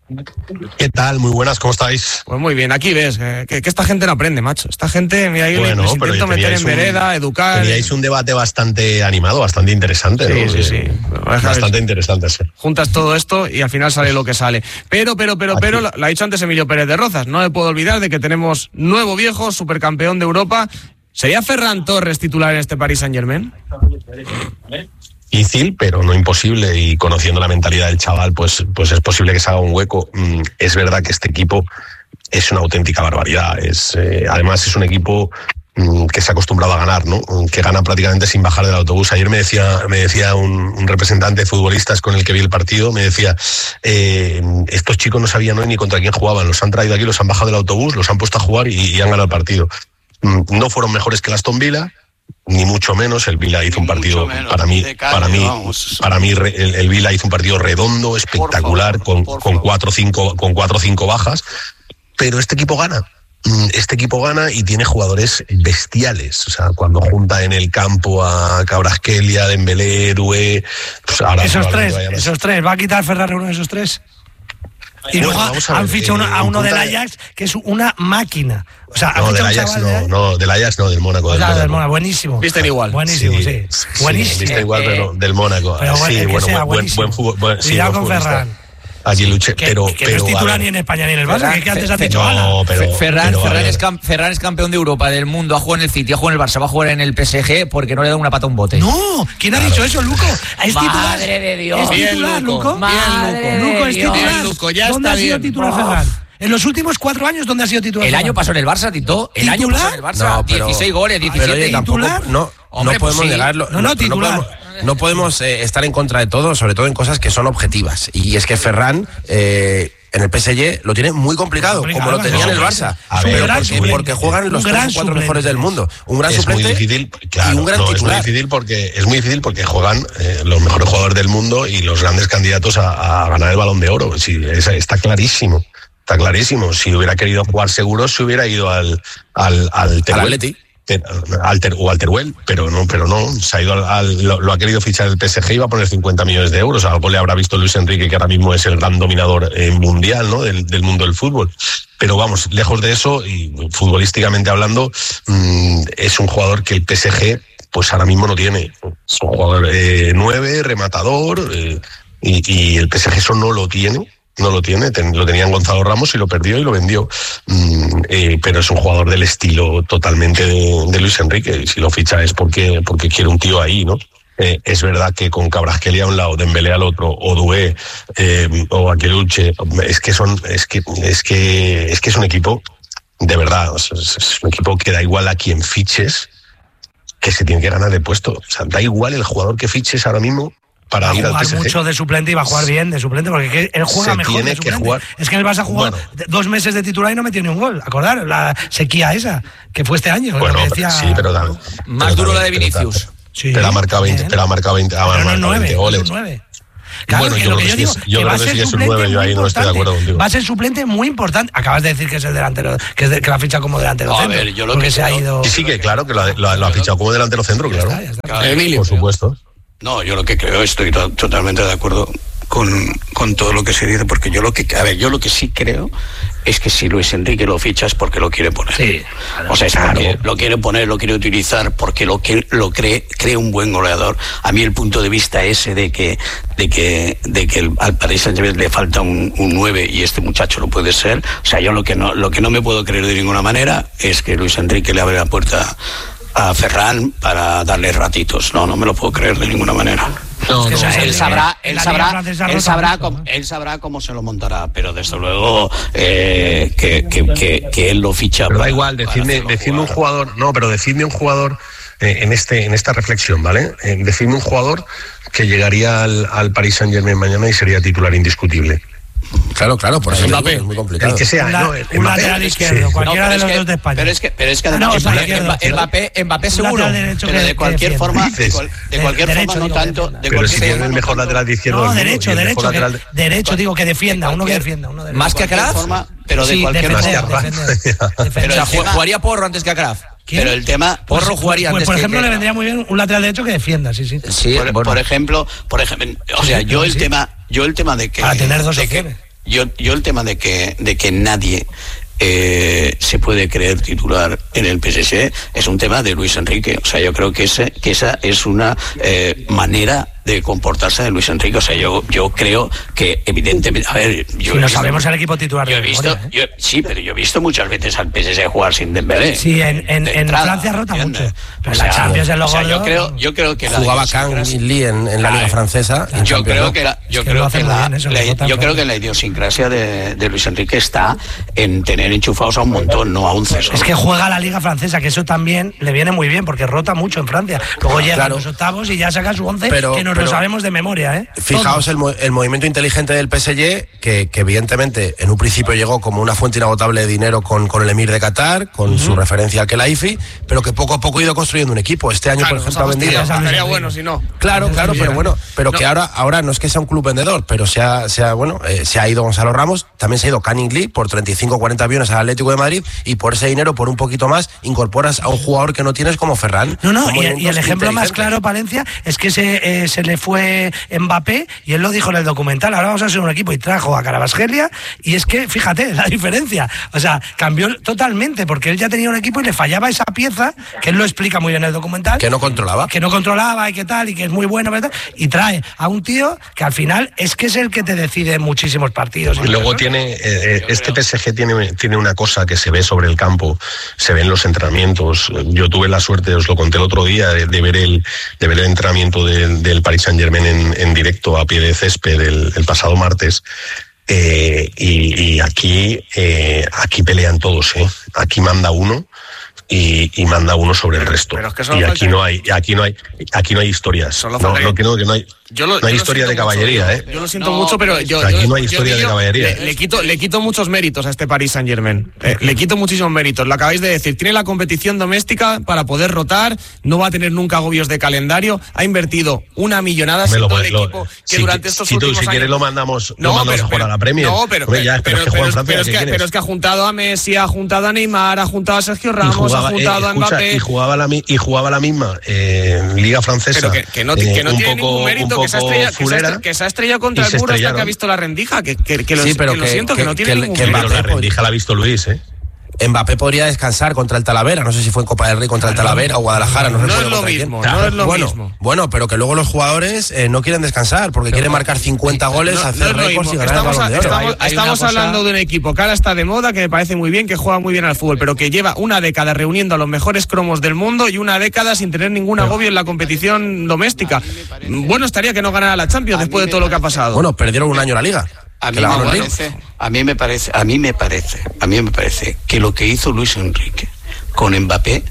¿Qué tal? Muy buenas, ¿cómo estáis? Pues muy bien, aquí ves que, que- que esta gente no aprende, macho. Esta gente, mira, yo Bueno, les pero intento meter teníais en un- vereda, educar. Teníais un debate bastante animado, bastante interesante, Sí, ¿no? sí, sí. Eh, Bueno, Bastante interesante, sí. Juntas todo esto y al final sale lo que sale. Pero, pero, pero, pero, lo, lo ha dicho antes Emilio Pérez de Rozas. No me puedo olvidar de que tenemos nuevo viejo, supercampeón de Europa. ¿Sería Ferran Torres titular en este Paris Saint-Germain? Difícil, pero no imposible, y conociendo la mentalidad del chaval, pues, pues es posible que se haga un hueco. Mm, Es verdad que este equipo es una auténtica barbaridad. Es, eh, además es un equipo mm, que se ha acostumbrado a ganar, ¿no? Que gana prácticamente sin bajar del autobús. Ayer me decía, me decía un, un representante de futbolistas con el que vi el partido, me decía, eh, estos chicos no sabían hoy ni contra quién jugaban, los han traído aquí, los han bajado del autobús, los han puesto a jugar y, y han ganado el partido. Mm, No fueron mejores que el Aston Villa, ni mucho menos. El Villa hizo Ni un partido, mucho menos, para mí, de calle, para mí, vamos. para mí re- el, el Villa hizo un partido redondo, espectacular, favor, con, por con favor. cuatro o cinco, con cuatro o cinco bajas, pero este equipo gana. Mm, Este equipo gana y tiene jugadores bestiales. O sea, cuando junta en el campo a Kvaratskhelia, Dembélé, Doué, pues ahora Esos probablemente tres, vayan a- esos tres. ¿Va a quitar Ferrari uno de esos tres? Y Bueno, luego vamos a han ver, fichado eh, uno- a en uno del punta de- Ajax, que es una máquina. O sea, han No, del fichado un Ajax chaval de- no, no, del Ajax no, del Mónaco. O del sea, del Mónaco. Mónaco, buenísimo. Visten igual. Buenísimo, sí. Sí, Buenísimo. viste igual, Eh, pero del Mónaco. pero bueno, sí, el que bueno, sea, buen, buen, buenísimo. buen fútbol. buen- sí, Cuidado buen con futbolista. Ferran. Aquí luché, Que, pero, que pero, no es a titular ver, ni en España ni en el Barça, Ferran, que, es que antes ha Fe- dicho no, Ana. pero, Fe- Ferran, pero, a Ferran, ver, es cam- Ferran es campeón de Europa, del mundo, ha jugado en el City, ha jugado en el Barça, va a jugar en el P S G porque no le da una pata a un bote. No, ¿quién ha dicho eso, Luco? ¿Es titular? Madre de Dios. ¿Es Bien, titular, Luco. Luco? Madre Bien, de Luco es Dios. titular. Bien, Luco, ya ¿Dónde está ha sido bien. titular Ferran? En los últimos cuatro años, ¿dónde ha sido titular El Ferran? año pasó en el Barça, Tito. El año ¿Titular? pasó en el Barça. No, pero- dieciséis goles, Pero diecisiete. oye, tampoco, ¿Titular? no, Hombre, no podemos pues sí. negarlo. No, no, titular. podemos, no podemos, eh, estar en contra de todo, sobre todo en cosas que son objetivas. Y es que Ferran, eh, en el P S G lo tiene muy complicado, Complicado, como lo tenía en el no, Barça. a Pero ver, porque, gran suplente. porque juegan los Un tres gran o cuatro suplente. mejores del mundo. Un gran es muy suplente difícil, claro, y un gran no, es muy titular. difícil porque es muy difícil porque juegan eh, los mejores jugadores del mundo y los grandes candidatos a, a ganar el Balón de Oro. Sí, es- está clarísimo, está clarísimo. Si hubiera querido jugar seguro, se hubiera ido al al al Teruel. Atleti. Te- al Ter- o al Teruel, pero no, pero no, se ha ido al, al- lo, lo ha querido fichar el P S G y va a poner cincuenta millones de euros. Algo le habrá visto Luis Enrique, que ahora mismo es el gran dominador eh, mundial, ¿no? del, del mundo del fútbol. Pero vamos, lejos de eso, y futbolísticamente hablando, mmm, es un jugador que el P S G pues ahora mismo no tiene. Es un jugador eh, nueve, rematador, eh, y, y el P S G eso no lo tiene. No lo tiene, ten, lo tenía en Gonzalo Ramos y lo perdió y lo vendió. Mm, eh, pero es un jugador del estilo totalmente de, de Luis Enrique, y si lo ficha es porque, porque quiere un tío ahí, ¿no? Eh, es verdad que con Kvaratskhelia a un lado, Dembélé al otro, o Doué, eh, o Akeluche, es que son, es que, es que, es que es un equipo, de verdad, es, es un equipo que da igual a quien fiches, que se tiene que ganar el puesto. O sea, da igual el jugador que fiches ahora mismo para va ir a al jugar P S G. mucho de suplente y va a jugar bien de suplente, porque él juega se mejor tiene de suplente. Que jugar. Es que él vas a jugar bueno, dos meses de titular y no metió ni un gol. Acordar la sequía esa que fue este año. Bueno, que decía, decía... sí, pero da, más pero duro da, la de Vinicius. Sí, pero ha marcado veinte, pero ha marcado veinte, ha marcado veinte goles. Claro, bueno, que yo lo creo que que, yo sí, digo, yo que creo va que a ser sí es un suplente nueve, yo ahí no estoy de acuerdo contigo. Va a ser suplente muy importante. Acabas de decir que es el delantero, que es de, que la ficha como delantero no, centro. A ver, yo lo porque que se ha ido. Sí, que claro, que lo, lo, lo ha fichado como delantero centro, claro. Ya está, ya está. Claro, Emilio. Por supuesto. No, yo lo que creo, estoy to- totalmente de acuerdo con, con todo lo que se dice, porque yo lo que, a ver, yo lo que sí creo es que si Luis Enrique lo ficha es porque lo quiere poner. Sí, o sea, es claro. porque lo quiere poner, lo quiere utilizar, porque lo que lo cree, cree un buen goleador. A mí el punto de vista ese de que, de que, de que el, al Paris Saint-Germain le falta un, un nueve y este muchacho lo puede ser. O sea, yo lo que no, lo que no me puedo creer de ninguna manera es que Luis Enrique le abre la puerta a Ferran para darle ratitos. No, no me lo puedo creer de ninguna manera. No, Es que no, eso es él el- sabrá, en él la sabrá, Liga Francesa él rota sabrá, mucho, cómo, ¿no? él sabrá cómo se lo montará, pero desde luego eh, que, que, que, que él lo ficha. Pero da para- igual, para decidme, hacerlo decidme un jugar. jugador, no, pero decidme un jugador eh, en este en esta reflexión, ¿vale? Eh, decidme un jugador que llegaría al, al Paris Saint-Germain mañana y sería titular indiscutible. Claro, claro, por eso Mbappé. es muy complicado. El que sea, Un, la- no, el un Mbappé, lateral sí. izquierdo, cualquiera No, de pero los es que- dos de España. Pero es que, pero es que Ah, no, además, o sea, Mbappé- izquierdo. Mbappé, Mbappé Un seguro. lateral derecho pero que- de que cualquier defienda. forma, de, Dices. cual- de De- cualquier derecho, forma no digo, que tanto, defienda. de Pero cualquier si tiene forma el no mejor tanto- lateral izquierdo No, del mundo, derecho, y el mejor derecho, que- lateral de- derecho, digo que defienda, uno que cualquier- defienda. Uno derecho. Más que de cualquier Kraf. forma, pero de Sí, cualquier defender, forma. defender, O defender. sea, el ju- tema- jugaría Porro antes que a Kraf. ¿Quién? Pero el tema, Porro jugaría Pues, antes por que- ejemplo, que le Kraf. vendría muy bien un lateral derecho que defienda, sí, sí. Sí, por, bueno. por ejemplo, por ejemplo, o sea, Sí, yo sí, el sí. tema, yo el tema de que, Para tener dos de que- opciones. yo, yo el tema de que, de que nadie eh, se puede creer titular en el P S G es un tema de Luis Enrique. O sea, yo creo que ese, que esa es una eh, manera de comportarse de Luis Enrique. O sea, yo, yo creo que evidentemente, a ver, yo Si he no visto- sabemos el equipo titular yo he de visto, memoria, ¿eh? yo- sí, pero yo he visto muchas veces al P S G jugar sin Dembélé. Sí, en, en, De en entrada, Francia rota ¿entiendes? mucho. Pero O en la sea, Champions en los o sea, yo gordos- creo, yo creo que la Jugaba Kang idiosincrasia- Min Lee en, en la Liga Claro. Francesa. en Yo Champions, creo ¿no? que la, yo Es que creo lo que hacen muy la, bien eso, la- lo votan yo creo claro. que la idiosincrasia de, de Luis Enrique está en tener enchufados a un montón, no a un ceso. Es que juega la Liga Francesa, que eso también le viene muy bien, porque rota mucho en Francia. Luego llega Claro. a los octavos y ya saca su once, Pero- que nos pero- lo sabemos de memoria, ¿eh? Fijaos Todos. el, mo- el movimiento inteligente del P S G, que, que evidentemente en un principio llegó como una fuente inagotable de dinero con, con el Emir de Qatar, con su referencia al Khelaifi, pero que poco a poco ha ido construyendo un equipo. Este año, Claro, por ejemplo, ha nos vendido... fastidia, estaría bueno si no. Claro, claro, pero bueno, pero No. que ahora, ahora no es que sea un club vendedor, pero se ha, se ha, bueno, eh, se ha ido Gonzalo Ramos, también se ha ido Canning Lee por treinta y cinco o cuarenta millones al Atlético de Madrid, y por ese dinero, por un poquito más, incorporas a un jugador que no tienes como Ferran. No, no, Son y, y el movimientos ejemplo más inteligentes. claro, Palencia, es que se, eh, se le fue Mbappé y él lo dijo en el documental, ahora vamos a ser un equipo y trajo a Carabasgelia y es que, fíjate, la diferencia, o sea, cambió totalmente porque él ya tenía un equipo y le fallaba esa pieza, que él lo explica muy bien en el documental. Que no controlaba. Que no controlaba y que tal, y que es muy bueno, ¿verdad? Y trae a un tío que al final es que es el que te decide en muchísimos partidos. Y luego tiene, eh, eh, este P S G tiene, tiene una cosa que se ve sobre el campo, se ve en los entrenamientos. Yo tuve la suerte, os lo conté el otro día, de, de ver el de ver el entrenamiento del, del Paris Saint-Germain en, en directo a pie de césped el, el pasado martes. Eh, y, y aquí, eh, aquí pelean todos, ¿eh? Aquí manda uno. Y, y manda uno sobre el resto. pero es que solo Y aquí falta- no hay, aquí no hay, aquí no hay historias. Solo No, falta que- no, que no, que no hay, Yo lo- no hay yo lo historia siento de caballería, mucho, ¿eh? Yo lo siento No, mucho, pero yo. aquí yo- no hay yo, historia de Guillo, caballería. Le, le quito, le quito muchos méritos a este Paris Saint Germain. Eh, le quito muchísimos méritos. Lo acabáis de decir. Tiene la competición doméstica para poder rotar. No va a tener nunca agobios de calendario. Ha invertido una millonada Me en lo- todo el lo- equipo que si, durante estos si tú, últimos si quieres años. lo mandamos, lo No, mandamos pero, a jugar pero- a la Premier. no, pero, Hombre, ya, pero, pero, es que pero juega en es- Francia, pero es ¿qué que, quieres? pero es que ha juntado a Messi, ha juntado a Neymar, ha juntado a Sergio Y Ramos, jugaba, ha juntado eh, a escucha, Mbappé. y jugaba la mi- y jugaba la misma eh, Liga Francesa. Pero que, que no, eh, que no un tiene poco, ningún mérito, un que se, ha poco estrellado, que, se ha fulera, estre- que se ha estrellado contra y el se muro hasta que estrellaron. ha visto la rendija, que, que, que lo, Sí, pero que lo que- siento, que, que- no tiene que- ningún que Pero mérito. la Mbappé, rendija la ha visto Luis, ¿eh? Mbappé podría descansar contra el Talavera, no sé si fue en Copa del Rey contra el Talavera o Guadalajara, no, No recuerdo es lo contra quién. mismo, no es lo bueno, mismo. Bueno, pero que luego los jugadores eh, no quieren descansar porque quieren marcar cincuenta goles, No, hacer no es lo récords y mismo. ganar el Estamos, Balón de a- Oro. estamos- Hay- hay estamos una cosa- hablando de un equipo que ahora está de moda, que me parece muy bien, que juega muy bien al fútbol, pero que lleva una década reuniendo a los mejores cromos del mundo y una década sin tener ningún agobio en la competición doméstica. Bueno estaría que no ganara la Champions A mí después de me todo lo que ha parece- pasado. Bueno, perdieron un año la Liga. A que mí, la me ganó el Lille. parece, a mí me parece, a mí me parece, a mí me parece que lo que hizo Luis Enrique con Mbappé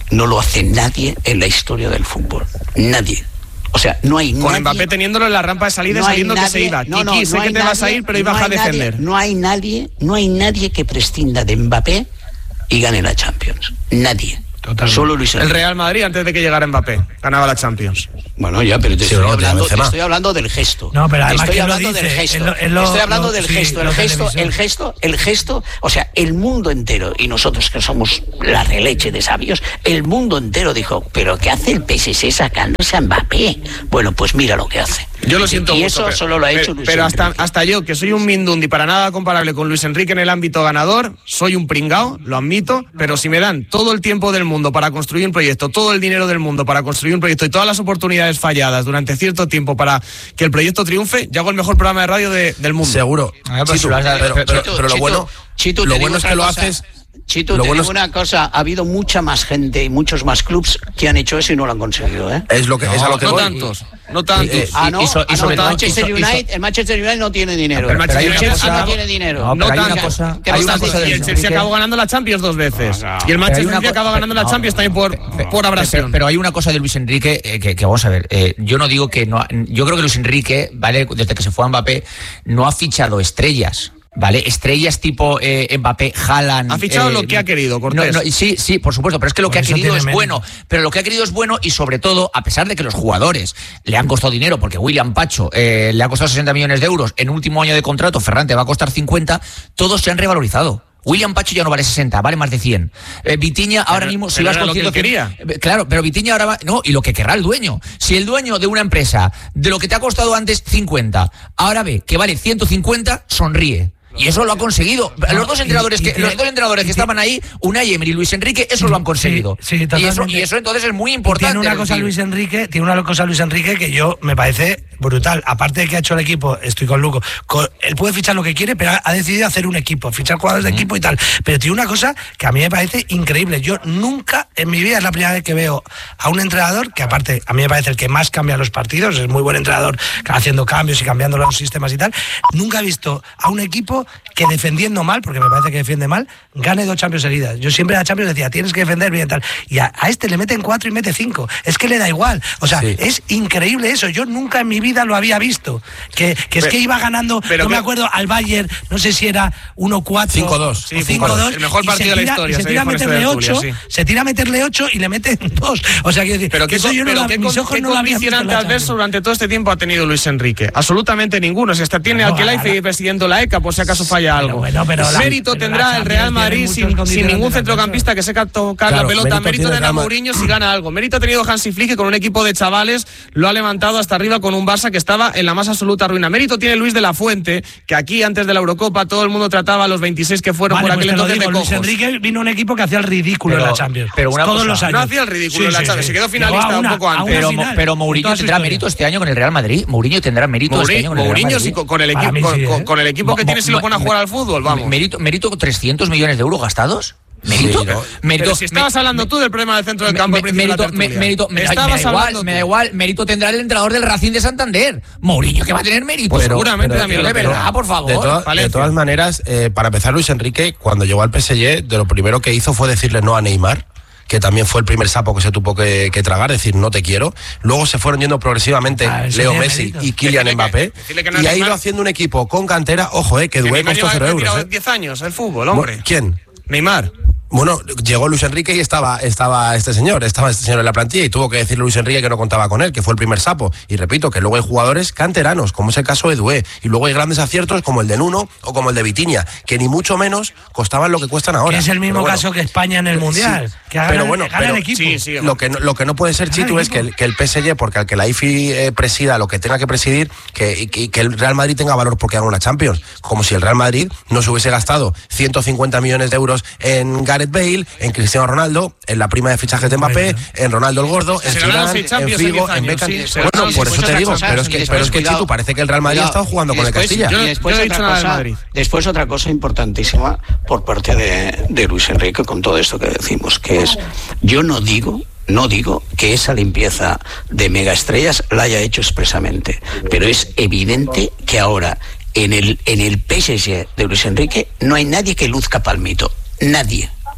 no lo hace nadie en la historia del fútbol. Nadie. O sea, no hay Con nadie, Mbappé teniéndolo en la rampa de salida, no sabiendo nadie, que se iba. No, no, Kiki, sé no que te nadie, vas a ir, pero ibas no a defender. Nadie, no hay nadie, no hay nadie que prescinda de Mbappé y gane la Champions. Nadie. Totalmente. Solo Luis Enrique. El Real Madrid, antes de que llegara Mbappé, ganaba la Champions. Bueno, ya, pero te, sí, estoy, no, hablando, te te estoy hablando del gesto. No, pero además, estoy ¿quién hablando lo dice? del gesto. En lo, en lo, estoy hablando lo, del sí, gesto, el gesto, el gesto, el gesto, o sea, el mundo entero, y nosotros que somos la releche de sabios, el mundo entero dijo, ¿pero qué hace el P S G sacándose a Mbappé? Bueno, pues mira lo que hace. Yo lo siento y mucho, eso pero, solo lo ha hecho pero, Luis pero Enrique. hasta, hasta yo, que soy un mindundi para nada comparable con Luis Enrique en el ámbito ganador, soy un pringao, lo admito, pero si me dan todo el tiempo del mundo para construir un proyecto, todo el dinero del mundo para construir un proyecto y todas las oportunidades falladas durante cierto tiempo para que el proyecto triunfe, yo hago el mejor programa de radio de, del mundo. Seguro. Ah, pues Chitu, lo has- pero, pero- Chitu, pero lo Chitu, bueno, Chitu, lo te bueno digo es que otra lo cosa. haces. Chito, lo te bueno digo es- una cosa, ha habido mucha más gente y muchos más clubs que han hecho eso y no lo han conseguido, ¿eh? Es lo que es a lo que no voy. tantos, no tantos. Eh, Ah, no, y so- y ah, no, sobre el todo- Manchester y so- United, el Manchester United no tiene dinero. El Manchester el United Chelsea acaba- no tiene dinero. No, pero hay tanto. una cosa, ¿Qué hay me una estás cosa del Y el diciendo? Chelsea Enrique- acabó ganando la Champions dos veces. No, no. Y el Pero hay Manchester una United co- acaba ganando la no, Champions también por, por abrasión. Pero, pero hay una cosa de Luis Enrique eh, que, que vamos a ver. Eh, yo no digo que no. Yo creo que Luis Enrique, vale, desde que se fue a Mbappé, no ha fichado estrellas. ¿Vale? Estrellas tipo eh, Mbappé, Haaland. Ha fichado eh, lo que ha querido, Cortés. no, no, sí, sí, por supuesto, pero es que lo Por que ha eso querido tiene es menos. bueno. Pero lo que ha querido es bueno y sobre todo, a pesar de que los jugadores le han costado dinero, porque William Pacho eh, le ha costado sesenta millones de euros, en último año de contrato Ferran te va a costar cincuenta, todos se han revalorizado. William Pacho ya no vale sesenta, vale más de cien. Eh, Vitinha ahora Pero- mismo, si pero vas era con lo que ciento él quería. Eh, Claro, pero Vitinha ahora va. No, y lo que querrá el dueño. Si el dueño de una empresa, de lo que te ha costado antes cincuenta, ahora ve que vale ciento cincuenta, sonríe. Y eso lo ha conseguido. Los dos entrenadores y- y que, tiene- los dos entrenadores que y estaban ahí, Unai Emery y Luis Enrique, eso lo han conseguido. Sí, sí, y, eso, totalmente. y eso entonces es muy Y importante. tiene una es cosa decir, Luis Enrique, tiene una cosa Luis Enrique que yo me parece brutal. Aparte de que ha hecho el equipo, estoy con Luco, con- él puede fichar lo que quiere, pero ha, ha decidido hacer un equipo, fichar jugadores de equipo y tal. Pero tiene una cosa que a mí me parece increíble. Yo nunca en mi vida es la primera vez que veo a un entrenador que aparte a mí me parece el que más cambia los partidos, es muy buen entrenador haciendo cambios y cambiando los sistemas y tal. Nunca he visto a un equipo que defendiendo mal, porque me parece que defiende mal, gane dos Champions seguidas. Yo siempre a Champions decía, tienes que defender bien tal. Y a, a este le meten cuatro y mete cinco. Es que le da igual. O sea, Sí. es increíble eso. Yo nunca en mi vida lo había visto. Que, que es Pero- que iba ganando, pero no me que- acuerdo, al Bayern, no sé si era uno cuatro cinco dos. o Sí, cinco dos. el mejor y partido se de la tira- historia, y se se tira a dijo en este meterle tertulia, ocho, sí. se tira a meterle ocho y le meten dos. O sea, quiero decir, Pero que qué, eso con- yo no pero la- qué mis con- ojos qué no lo habían visto en condicionante la adverso Champions. durante todo este tiempo ha tenido Luis Enrique. Absolutamente ninguno. Si hasta tiene No, al Kelaifi ahora- presidiendo la E C A por si acaso falla Pero algo. bueno, pero la- Mérito pero la tendrá el Champions Real tiene Madrid muchos sin, sin condicionantes ningún adversos. centrocampista que sepa tocar Claro, la pelota. mérito Mérito tiene tendrá el Real Ma- Mourinho si gana algo. Mérito ha tenido Hansi Flick, que con un equipo de chavales lo ha levantado hasta arriba con un Barça que estaba en la más absoluta ruina. Mérito tiene Luis de la Fuente, que aquí antes de la Eurocopa todo el mundo trataba a los veintiséis que fueron Vale, por pues aquel te lo entonces digo, de Luis cojos. Enrique vino a un equipo que hacía el ridículo Pero- en la Champions. pero una Todos cosa- los años. No hacía el ridículo en la Champions, se quedó Llegó finalista a una- un poco a una antes. Pero, final, pero en Mourinho toda su tendrá historia. mérito este año con el Real Madrid. Mourinho tendrá mérito este año con el Real Mourinho, Madrid. sí, con, con el Para equipo, mí con, sí, con- ¿eh? con el equipo que Mo- tiene si lo mo- pone a jugar al fútbol, vamos. Mérito, mérito trescientos millones de euros gastados. Mérito. Sí, ¿no? Mérito. Pero si estabas me- hablando tú del problema del centro del campo al me- principio de la mérito, me- tertulia. mérito, me, me da Estabas igual, hablando me tú. da igual, mérito tendrá el entrenador del Racing de Santander. Mourinho, que va a tener mérito. Pues seguramente pero- también de lo pero- verdad, por favor. De, todas- de Valencia. todas maneras, eh, para empezar, Luis Enrique, cuando llegó al P S G, de lo primero que hizo fue decirle no a Neymar, que también fue el primer sapo que se tuvo que, que tragar, decir no te quiero. Luego se fueron yendo progresivamente Ah, eso Leo tiene Messi mérito. y Kylian Decirle que- Mbappé. decirle que no Y es ha ido Neymar. haciendo un equipo con cantera, ojo, eh, que Que Dubé Neymar costó lleva cero euros. retirado Eh. diez años el fútbol, hombre. ¿Quién? Neymar. Bueno, llegó Luis Enrique y estaba, estaba este señor, estaba este señor en la plantilla y tuvo que decirle Luis Enrique que no contaba con él, que fue el primer sapo. Y repito, que luego hay jugadores canteranos, como es el caso de Dué, y luego hay grandes aciertos como el de Nuno o como el de Vitinha, que ni mucho menos costaban lo que cuestan ahora. Que es el mismo Pero bueno, caso que España en el Mundial. sí, que gana, pero bueno, gana pero- el equipo. Sí, sí. Lo que, no, lo que no puede ser, Gana Chitu, el es que equipo. el, que el P S G, porque al que la I F I eh, presida lo que tenga que presidir, que, y que, y que el Real Madrid tenga valor porque gana una Champions. Como si el Real Madrid no se hubiese gastado ciento cincuenta millones de euros en Gareth Bale, en Cristiano Ronaldo, en la prima de fichajes de Mbappé, en Ronaldo el Gordo, en Se ganaron Zidane, seis en Champions en Figo, diez en años, Beckham. sí, se Bueno, ganaron por seis eso te cosas, digo, cosas, pero es y que, después, pero es que cuidado, Chitu, parece que el Real Madrid ha cuidado, estado jugando y con el después- Castilla. Yo- y después yo no he otra dicho nada del cosa- Madrid. Después otra cosa importantísima por parte de, de Luis Enrique con todo esto que decimos, que es, yo no digo, no digo que esa limpieza de megaestrellas la haya hecho expresamente, pero es evidente que ahora en el, en el P S G de Luis Enrique no hay nadie que luzca palmito, nadie.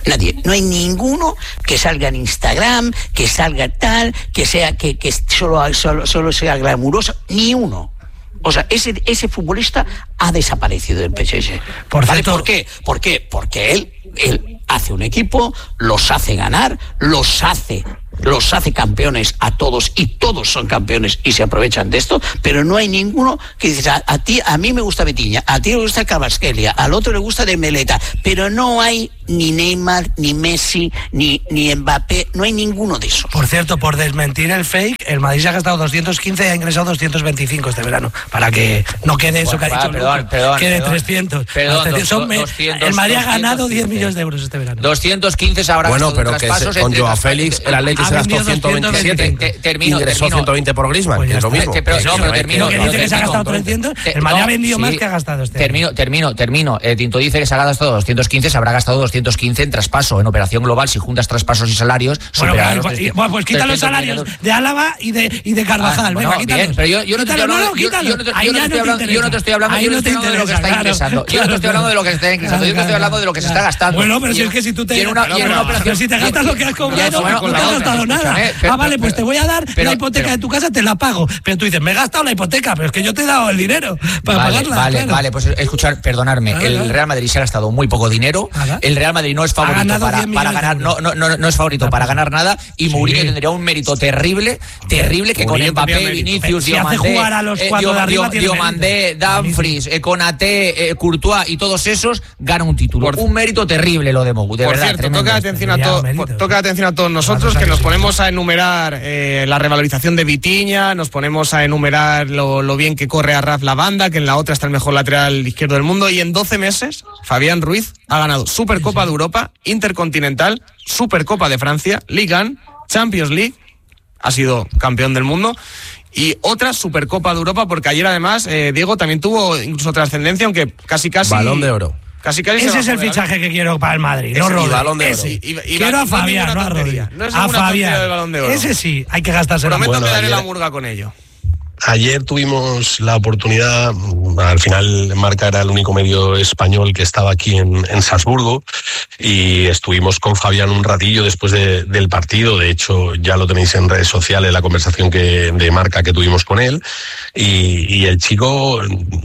Nadie. No hay ninguno que salga en Instagram, que salga tal, que sea que, que solo, solo, solo sea glamuroso. Ni uno. O sea, ese, ese futbolista ha desaparecido del P S G. Por, ¿Vale? cierto, ¿Por qué? ¿Por qué? Porque él, él hace un equipo, los hace ganar, los hace... los hace campeones a todos y todos son campeones y se aprovechan de esto, pero no hay ninguno que dices, a, a ti, a mí me gusta Vitinha, a ti le gusta Kvaratskhelia, al otro le gusta Dembélé, pero no hay ni Neymar, ni Messi, ni, ni Mbappé, no hay ninguno de esos. Por cierto, por desmentir el fake, el Madrid se ha gastado doscientos quince y ha ingresado doscientos veinticinco este verano, para que no quede eso bueno, que ha dicho perdón, Luco, perdón, quede perdón, trescientos. Perdón, dos, son, doscientos, el Madrid ha ganado diez millones de euros este verano. doscientos quince se habrá bueno, pero que se, con Joao Félix el Atlético se gastó ciento veintisiete te, termino, ingresó termino. ciento veinte por Griezmann, pues que es lo mismo. Te, pero, no, pero termino. Que dice que se ha gastado trescientos, el Madrid ha vendido más que ha gastado este Termino, termino, termino. Eh, Tinto dice que se ha gastado doscientos quince, se habrá gastado doscientos quince en traspaso, en operación global, si juntas traspasos y salarios. Bueno, claro, pues, y, bueno pues quita los salarios de Álava y de, y de Carvajal. Ah, bueno, venga, bien, pero yo, yo no te estoy hablando, yo, yo no te, yo no estoy hablando, yo no te estoy hablando, yo no te estoy hablando de lo que está ingresando. Yo no te estoy hablando de lo que está ingresando, yo te estoy hablando de lo que se está gastando. Bueno, pero si es que si tú te pero si te gastas lo que has cobrado, no te has gastado nada. Ah, vale, pues te voy a dar la hipoteca de tu casa, te la pago. Pero tú dices, me he gastado la hipoteca, pero es que yo te he dado el dinero para vale, pagarla. Vale, claro. vale, pues escuchar, perdonarme, ah, el claro. Real Madrid se ha gastado muy poco dinero, ah, el Real Madrid no es favorito para, para ganar, no, no, no, no es favorito ah, para ganar nada, y sí. Mourinho tendría un mérito terrible, terrible, que Mourinho con Mbappé, Vinicius, si Diomandé, hace jugar a los cuatro eh, de arriba, Diomandé, Dumfries, eh, Konaté, eh, Courtois y todos esos ganan un título. Por, un mérito terrible lo de Mou, de por verdad. Cierto, toca atención, a to, toca atención a todos nosotros, que nos ponemos a enumerar eh, la revalorización de Vitinha, nos ponemos a enumerar lo, lo bien que corre a Raf Lavanda, que en la otra está el mejor lateral izquierdo del mundo, y en doce meses Fabián Ruiz ha ganado Supercopa de Europa, Intercontinental, Supercopa de Francia, Ligue uno, Champions League, ha sido campeón del mundo, y otra Supercopa de Europa, porque ayer además eh, Diego también tuvo incluso trascendencia, aunque casi casi... Balón de oro. Casi, casi ese es el fichaje que quiero para el Madrid, no Rodri. Ese. Y, y, y quiero a Fabián, no a Rodri. No es a Fabián. Balón de oro. Ese sí, hay que gastarse. Prometo bueno, que daré ayer, la murga con ello. Ayer tuvimos la oportunidad, al final Marca era el único medio español que estaba aquí en, en Salzburgo, y estuvimos con Fabián un ratillo después de, del partido. De hecho, ya lo tenéis en redes sociales, la conversación que, de Marca que tuvimos con él, y, y el chico,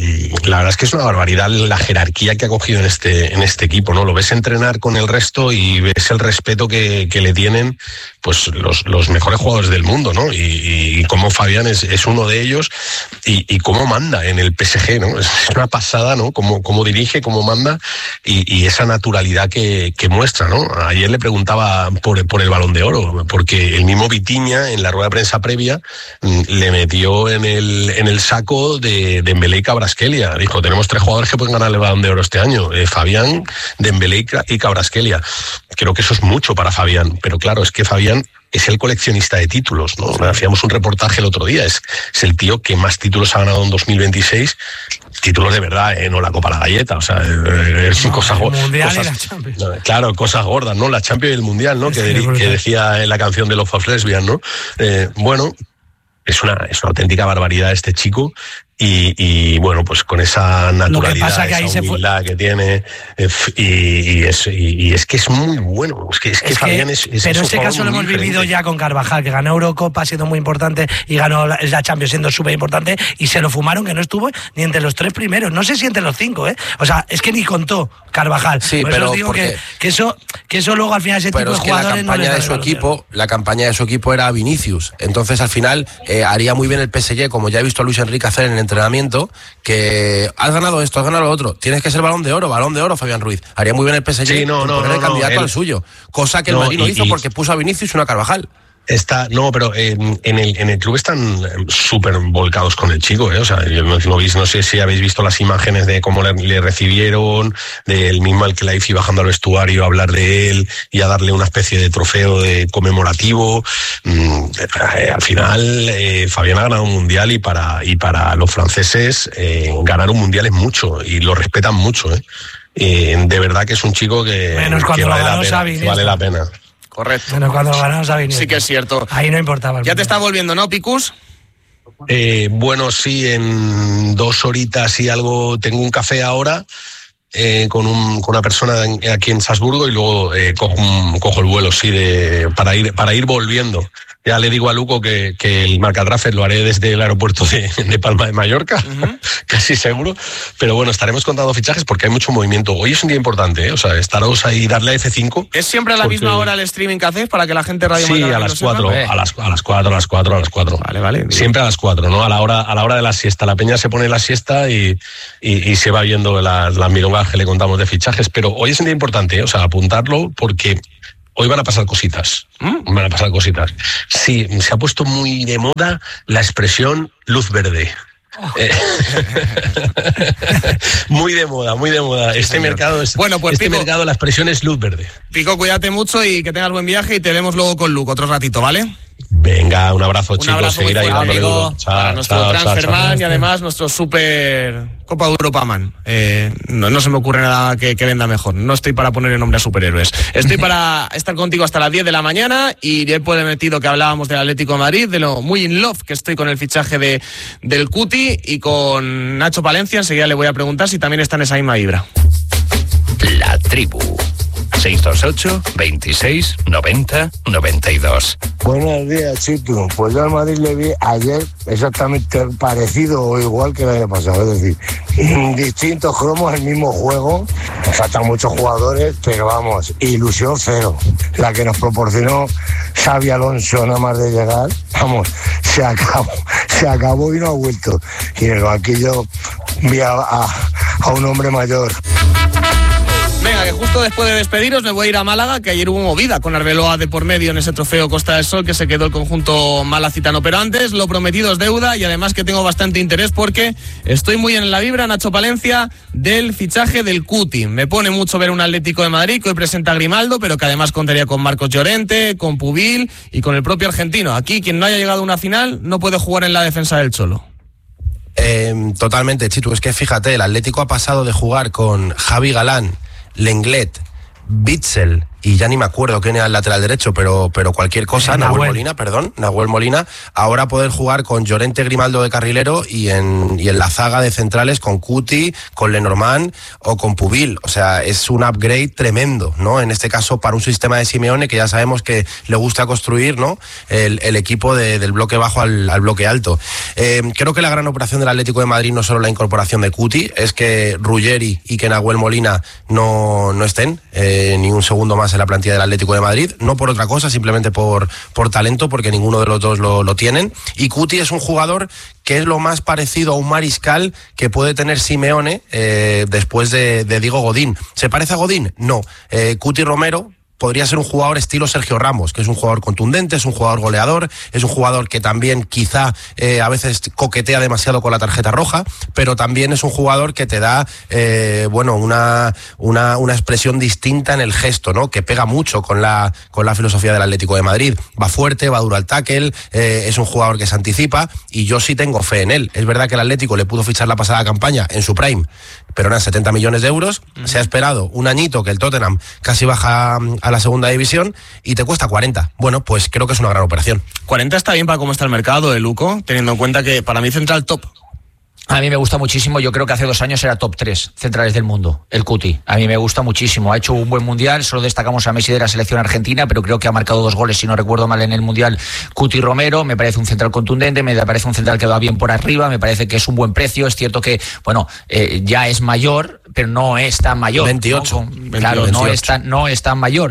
la verdad es que es una barbaridad la jerarquía que ha cogido en este, en este equipo, ¿no? Lo ves entrenar con el resto y ves el respeto que, que le tienen pues los, los mejores jugadores del mundo, ¿no? Y, y como Fabián es, es uno de ellos, y, y cómo manda en el P S G, ¿no? Es una pasada, ¿no? Cómo, cómo dirige, cómo manda, y, y esa naturalidad que, que muestra, ¿no? Ayer le preguntaba por, por el Balón de Oro, porque el mismo Vitinha en la rueda de prensa previa le metió en el, en el saco de Dembélé y Kvaratskhelia. Dijo, tenemos tres jugadores que pueden ganar el Balón de Oro este año, eh, Fabián, Dembélé y Kvaratskhelia. Creo que eso es mucho para Fabián, pero claro, es que Fabián es el coleccionista de títulos, ¿no? Hacíamos un reportaje el otro día, es, es el tío que más títulos ha ganado en dos mil veintiséis, títulos de verdad, ¿eh? No la Copa La Galleta, o sea, es no, cosas gordas. Claro, cosas gordas, ¿no? La Champions y el Mundial, ¿no? Que, de, que decía en la canción de Love of Lesbian, ¿no? Eh, bueno, es una, es una auténtica barbaridad este chico. Y, y bueno, pues con esa naturalidad, que pasa que esa ahí humildad se fue... que tiene, y, y, es, y, y es que es muy bueno. Es que, es que es Fabián que, es, es pero este caso lo hemos diferente. vivido ya con Carvajal, que ganó Eurocopa siendo muy importante y ganó la, la Champions siendo súper importante, y se lo fumaron, que no estuvo ni entre los tres primeros, no sé si entre los cinco, ¿eh? O sea, es que ni contó Carvajal. Sí, Por pero eso os digo que, que, eso, que eso luego al final ese pero tipo de es que jugadores la campaña no de su equipo, la campaña de su equipo era Vinicius. Entonces al final eh, haría muy bien el P S G, como ya he visto a Luis Enrique hacer en el entrenamiento, que has ganado esto, has ganado lo otro, tienes que ser Balón de Oro, Balón de Oro, Fabián Ruiz. Haría muy bien el P S G sí, no, no, poner no, el candidato no, él... al suyo, cosa que el no, Madrid no y, hizo y... porque puso a Vinicius y una Carvajal. Está, no, pero en, en, el, en el club están súper volcados con el chico, ¿eh? O sea, no, no, no sé si habéis visto las imágenes de cómo le, le recibieron, del mismo al Khelaifi bajando al vestuario a hablar de él y a darle una especie de trofeo de conmemorativo. Mm, eh, al final, eh, Fabián ha ganado un mundial, y para, y para los franceses eh, ganar un mundial es mucho, y lo respetan mucho, ¿eh? Eh, de verdad que es un chico que, que vale, la pena, que vale la pena. Correcto. Bueno, cuando ganamos a Vinicius. Sí que es cierto. Ahí no importaba. Ya te está volviendo, ¿no, Picus? Eh, bueno, sí, en dos horitas y algo tengo un café ahora, eh, con, un, con una persona en, aquí en Salzburgo y luego eh, cojo, un, cojo el vuelo, sí, de, para ir para ir volviendo. Ya le digo a Luco que, que el Marcatrafer lo haré desde el aeropuerto de, de Palma de Mallorca, uh-huh. casi seguro. Pero bueno, estaremos contando fichajes porque hay mucho movimiento. Hoy es un día importante, ¿eh? O sea, estaros ahí, darle a F cinco. ¿Es siempre a la porque... misma hora el streaming que hacéis para que la gente radio? Sí, a las cuatro, a las, a las cuatro, a las cuatro, a las cuatro. Vale, vale. Siempre a las cuatro, ¿no? A la hora, a la hora de la siesta. La peña se pone la siesta y, y, y se va viendo las la milongas que le contamos de fichajes. Pero hoy es un día importante, ¿eh? O sea, apuntarlo porque hoy van a pasar cositas. ¿Mm? Van a pasar cositas. Sí, se ha puesto muy de moda la expresión luz verde. Oh. Eh, muy de moda, muy de moda. Este señor. mercado es bueno, pues este Pico, mercado, la expresión es luz verde. Pico, cuídate mucho y que tengas buen viaje y te vemos luego con Luke otro ratito, ¿vale? Venga, un abrazo, un chicos. Abrazo Seguir ahí dándole duro. Chao, para nuestro chao, Transferman chao, y además nuestro super Copa de Europa Man. Eh, no, no se me ocurre nada que, que venda mejor. No estoy para poner el nombre a superhéroes. Estoy para estar contigo hasta las diez de la mañana y he prometido que hablábamos del Atlético de Madrid, de lo muy in love que estoy con el fichaje de, del Cuti y con Nacho Palencia. Enseguida le voy a preguntar si también está en esa misma vibra. La tribu. seis dos ocho, veintiséis, noventa, noventa y dos. Buenos días, Chitu. Pues yo al Madrid le vi ayer exactamente parecido o igual que el año pasado. Es decir, distintos cromos, el mismo juego. Nos faltan muchos jugadores, pero vamos, ilusión cero. La que nos proporcionó Xabi Alonso nada más de llegar, vamos, se acabó, se acabó y no ha vuelto. Y en el banquillo vi a, a, a un hombre mayor. Venga, que justo después de despediros me voy a ir a Málaga, que ayer hubo movida con Arbeloa de por medio en ese trofeo Costa del Sol que se quedó el conjunto malacitano. Pero antes, lo prometido es deuda y además que tengo bastante interés porque estoy muy en la vibra, Nacho Palencia, del fichaje del Cuti. Me pone mucho ver un Atlético de Madrid que hoy presenta a Grimaldo, pero que además contaría con Marcos Llorente, con Pubil y con el propio argentino. Aquí, quien no haya llegado a una final no puede jugar en la defensa del Cholo. Eh, totalmente, Chitu. Es que fíjate, el Atlético ha pasado de jugar con Javi Galán, Lenglet, Bitzel y ya ni me acuerdo quién era el lateral derecho, pero, pero cualquier cosa, Nahuel. Nahuel Molina, perdón, Nahuel Molina, ahora poder jugar con Llorente, Grimaldo de carrilero y en, y en la zaga de centrales con Cuti, con Lenormand o con Pubil. O sea, es un upgrade tremendo, ¿no? En este caso para un sistema de Simeone que ya sabemos que le gusta construir, ¿no? El, el equipo de, del bloque bajo al, al bloque alto. Eh, creo que la gran operación del Atlético de Madrid no es solo la incorporación de Cuti, es que Ruggeri y que Nahuel Molina no, no estén eh, ni un segundo más en la plantilla del Atlético de Madrid, no por otra cosa, simplemente por, por talento, porque ninguno de los dos lo, lo tienen. Y Cuti es un jugador que es lo más parecido a un mariscal que puede tener Simeone eh, después de, de Diego Godín. ¿Se parece a Godín? No. Eh, Cuti Romero podría ser un jugador estilo Sergio Ramos, que es un jugador contundente, es un jugador goleador, es un jugador que también quizá eh, a veces coquetea demasiado con la tarjeta roja, pero también es un jugador que te da eh, bueno una, una, una expresión distinta en el gesto, ¿no? Que pega mucho con la, con la filosofía del Atlético de Madrid. Va fuerte, va duro al tackle, eh, es un jugador que se anticipa y yo sí tengo fe en él. Es verdad que el Atlético le pudo fichar la pasada campaña en su prime, pero eran setenta millones de euros, uh-huh. Se ha esperado un añito que el Tottenham casi baja a la segunda división y te cuesta cuarenta. Bueno, pues creo que es una gran operación. cuarenta está bien para cómo está el mercado de Luco, teniendo en cuenta que para mí central top. A mí me gusta muchísimo, yo creo que hace dos años era top tres centrales del mundo, el Cuti. A mí me gusta muchísimo, ha hecho un buen mundial, solo destacamos a Messi de la selección argentina, pero creo que ha marcado dos goles, si no recuerdo mal, en el mundial. Cuti Romero, me parece un central contundente, me parece un central que va bien por arriba, me parece que es un buen precio, es cierto que, bueno, eh, ya es mayor, pero no es tan mayor. veintiocho. ¿no? Claro, veintiocho. No, es tan, no es tan mayor.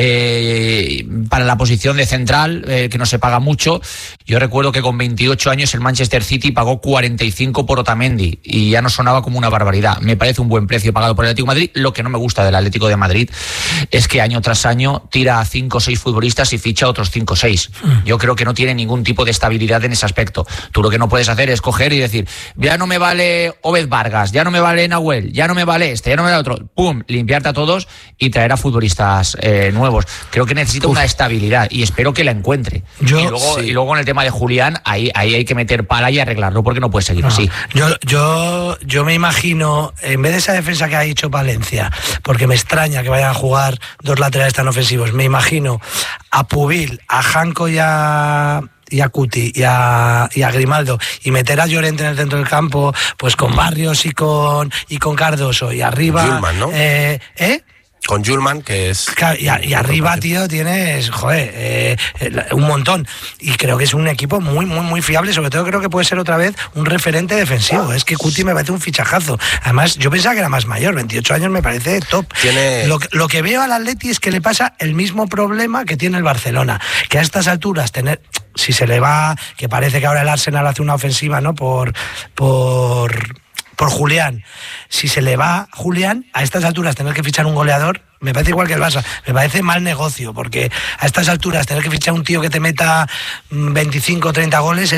Eh, para la posición de central, eh, que no se paga mucho, yo recuerdo que con veintiocho años el Manchester City pagó cuarenta y cinco por Otamendi y ya no sonaba como una barbaridad. Me parece un buen precio pagado por el Atlético de Madrid. Lo que no me gusta del Atlético de Madrid es que año tras año tira a cinco o seis futbolistas y ficha a otros cinco o seis. Yo creo que no tiene ningún tipo de estabilidad en ese aspecto. Tú lo que no puedes hacer es coger y decir, ya no me vale Obed Vargas, ya no me vale Nahuel, ya no me vale este, ya no me vale otro. Pum, limpiarte a todos y traer a futbolistas eh, nuevos. Creo que necesita Uf. una estabilidad y espero que la encuentre. Yo, y, luego, sí. y luego en el tema de Julián, ahí, ahí hay que meter pala y arreglarlo porque no puede seguir no. así. Yo, yo, yo me imagino, en vez de esa defensa que ha dicho Palencia, porque me extraña que vayan a jugar dos laterales tan ofensivos, me imagino a Pubil, a Janko y a, y a Cuti y a, y a Grimaldo y meter a Llorente en el centro del campo, pues con Barrios y con y con Cardoso y arriba Yulman, ¿no? eh, ¿eh? Con Yulman, que es... Y, a, y arriba, tío, tienes, joder, eh, un montón. Y creo que es un equipo muy, muy, muy fiable. Sobre todo creo que puede ser otra vez un referente defensivo. Es que Cuti me parece un fichajazo. Además, yo pensaba que era más mayor. veintiocho años me parece top. Tiene... Lo, lo que veo al Atleti es que le pasa el mismo problema que tiene el Barcelona. Que a estas alturas tener... Si se le va... Que parece que ahora el Arsenal hace una ofensiva, ¿no? Por... por por Julián. Si se le va Julián, a estas alturas tener que fichar un goleador, me parece igual que el Barça, me parece mal negocio, porque a estas alturas tener que fichar un tío que te meta veinticinco o treinta goles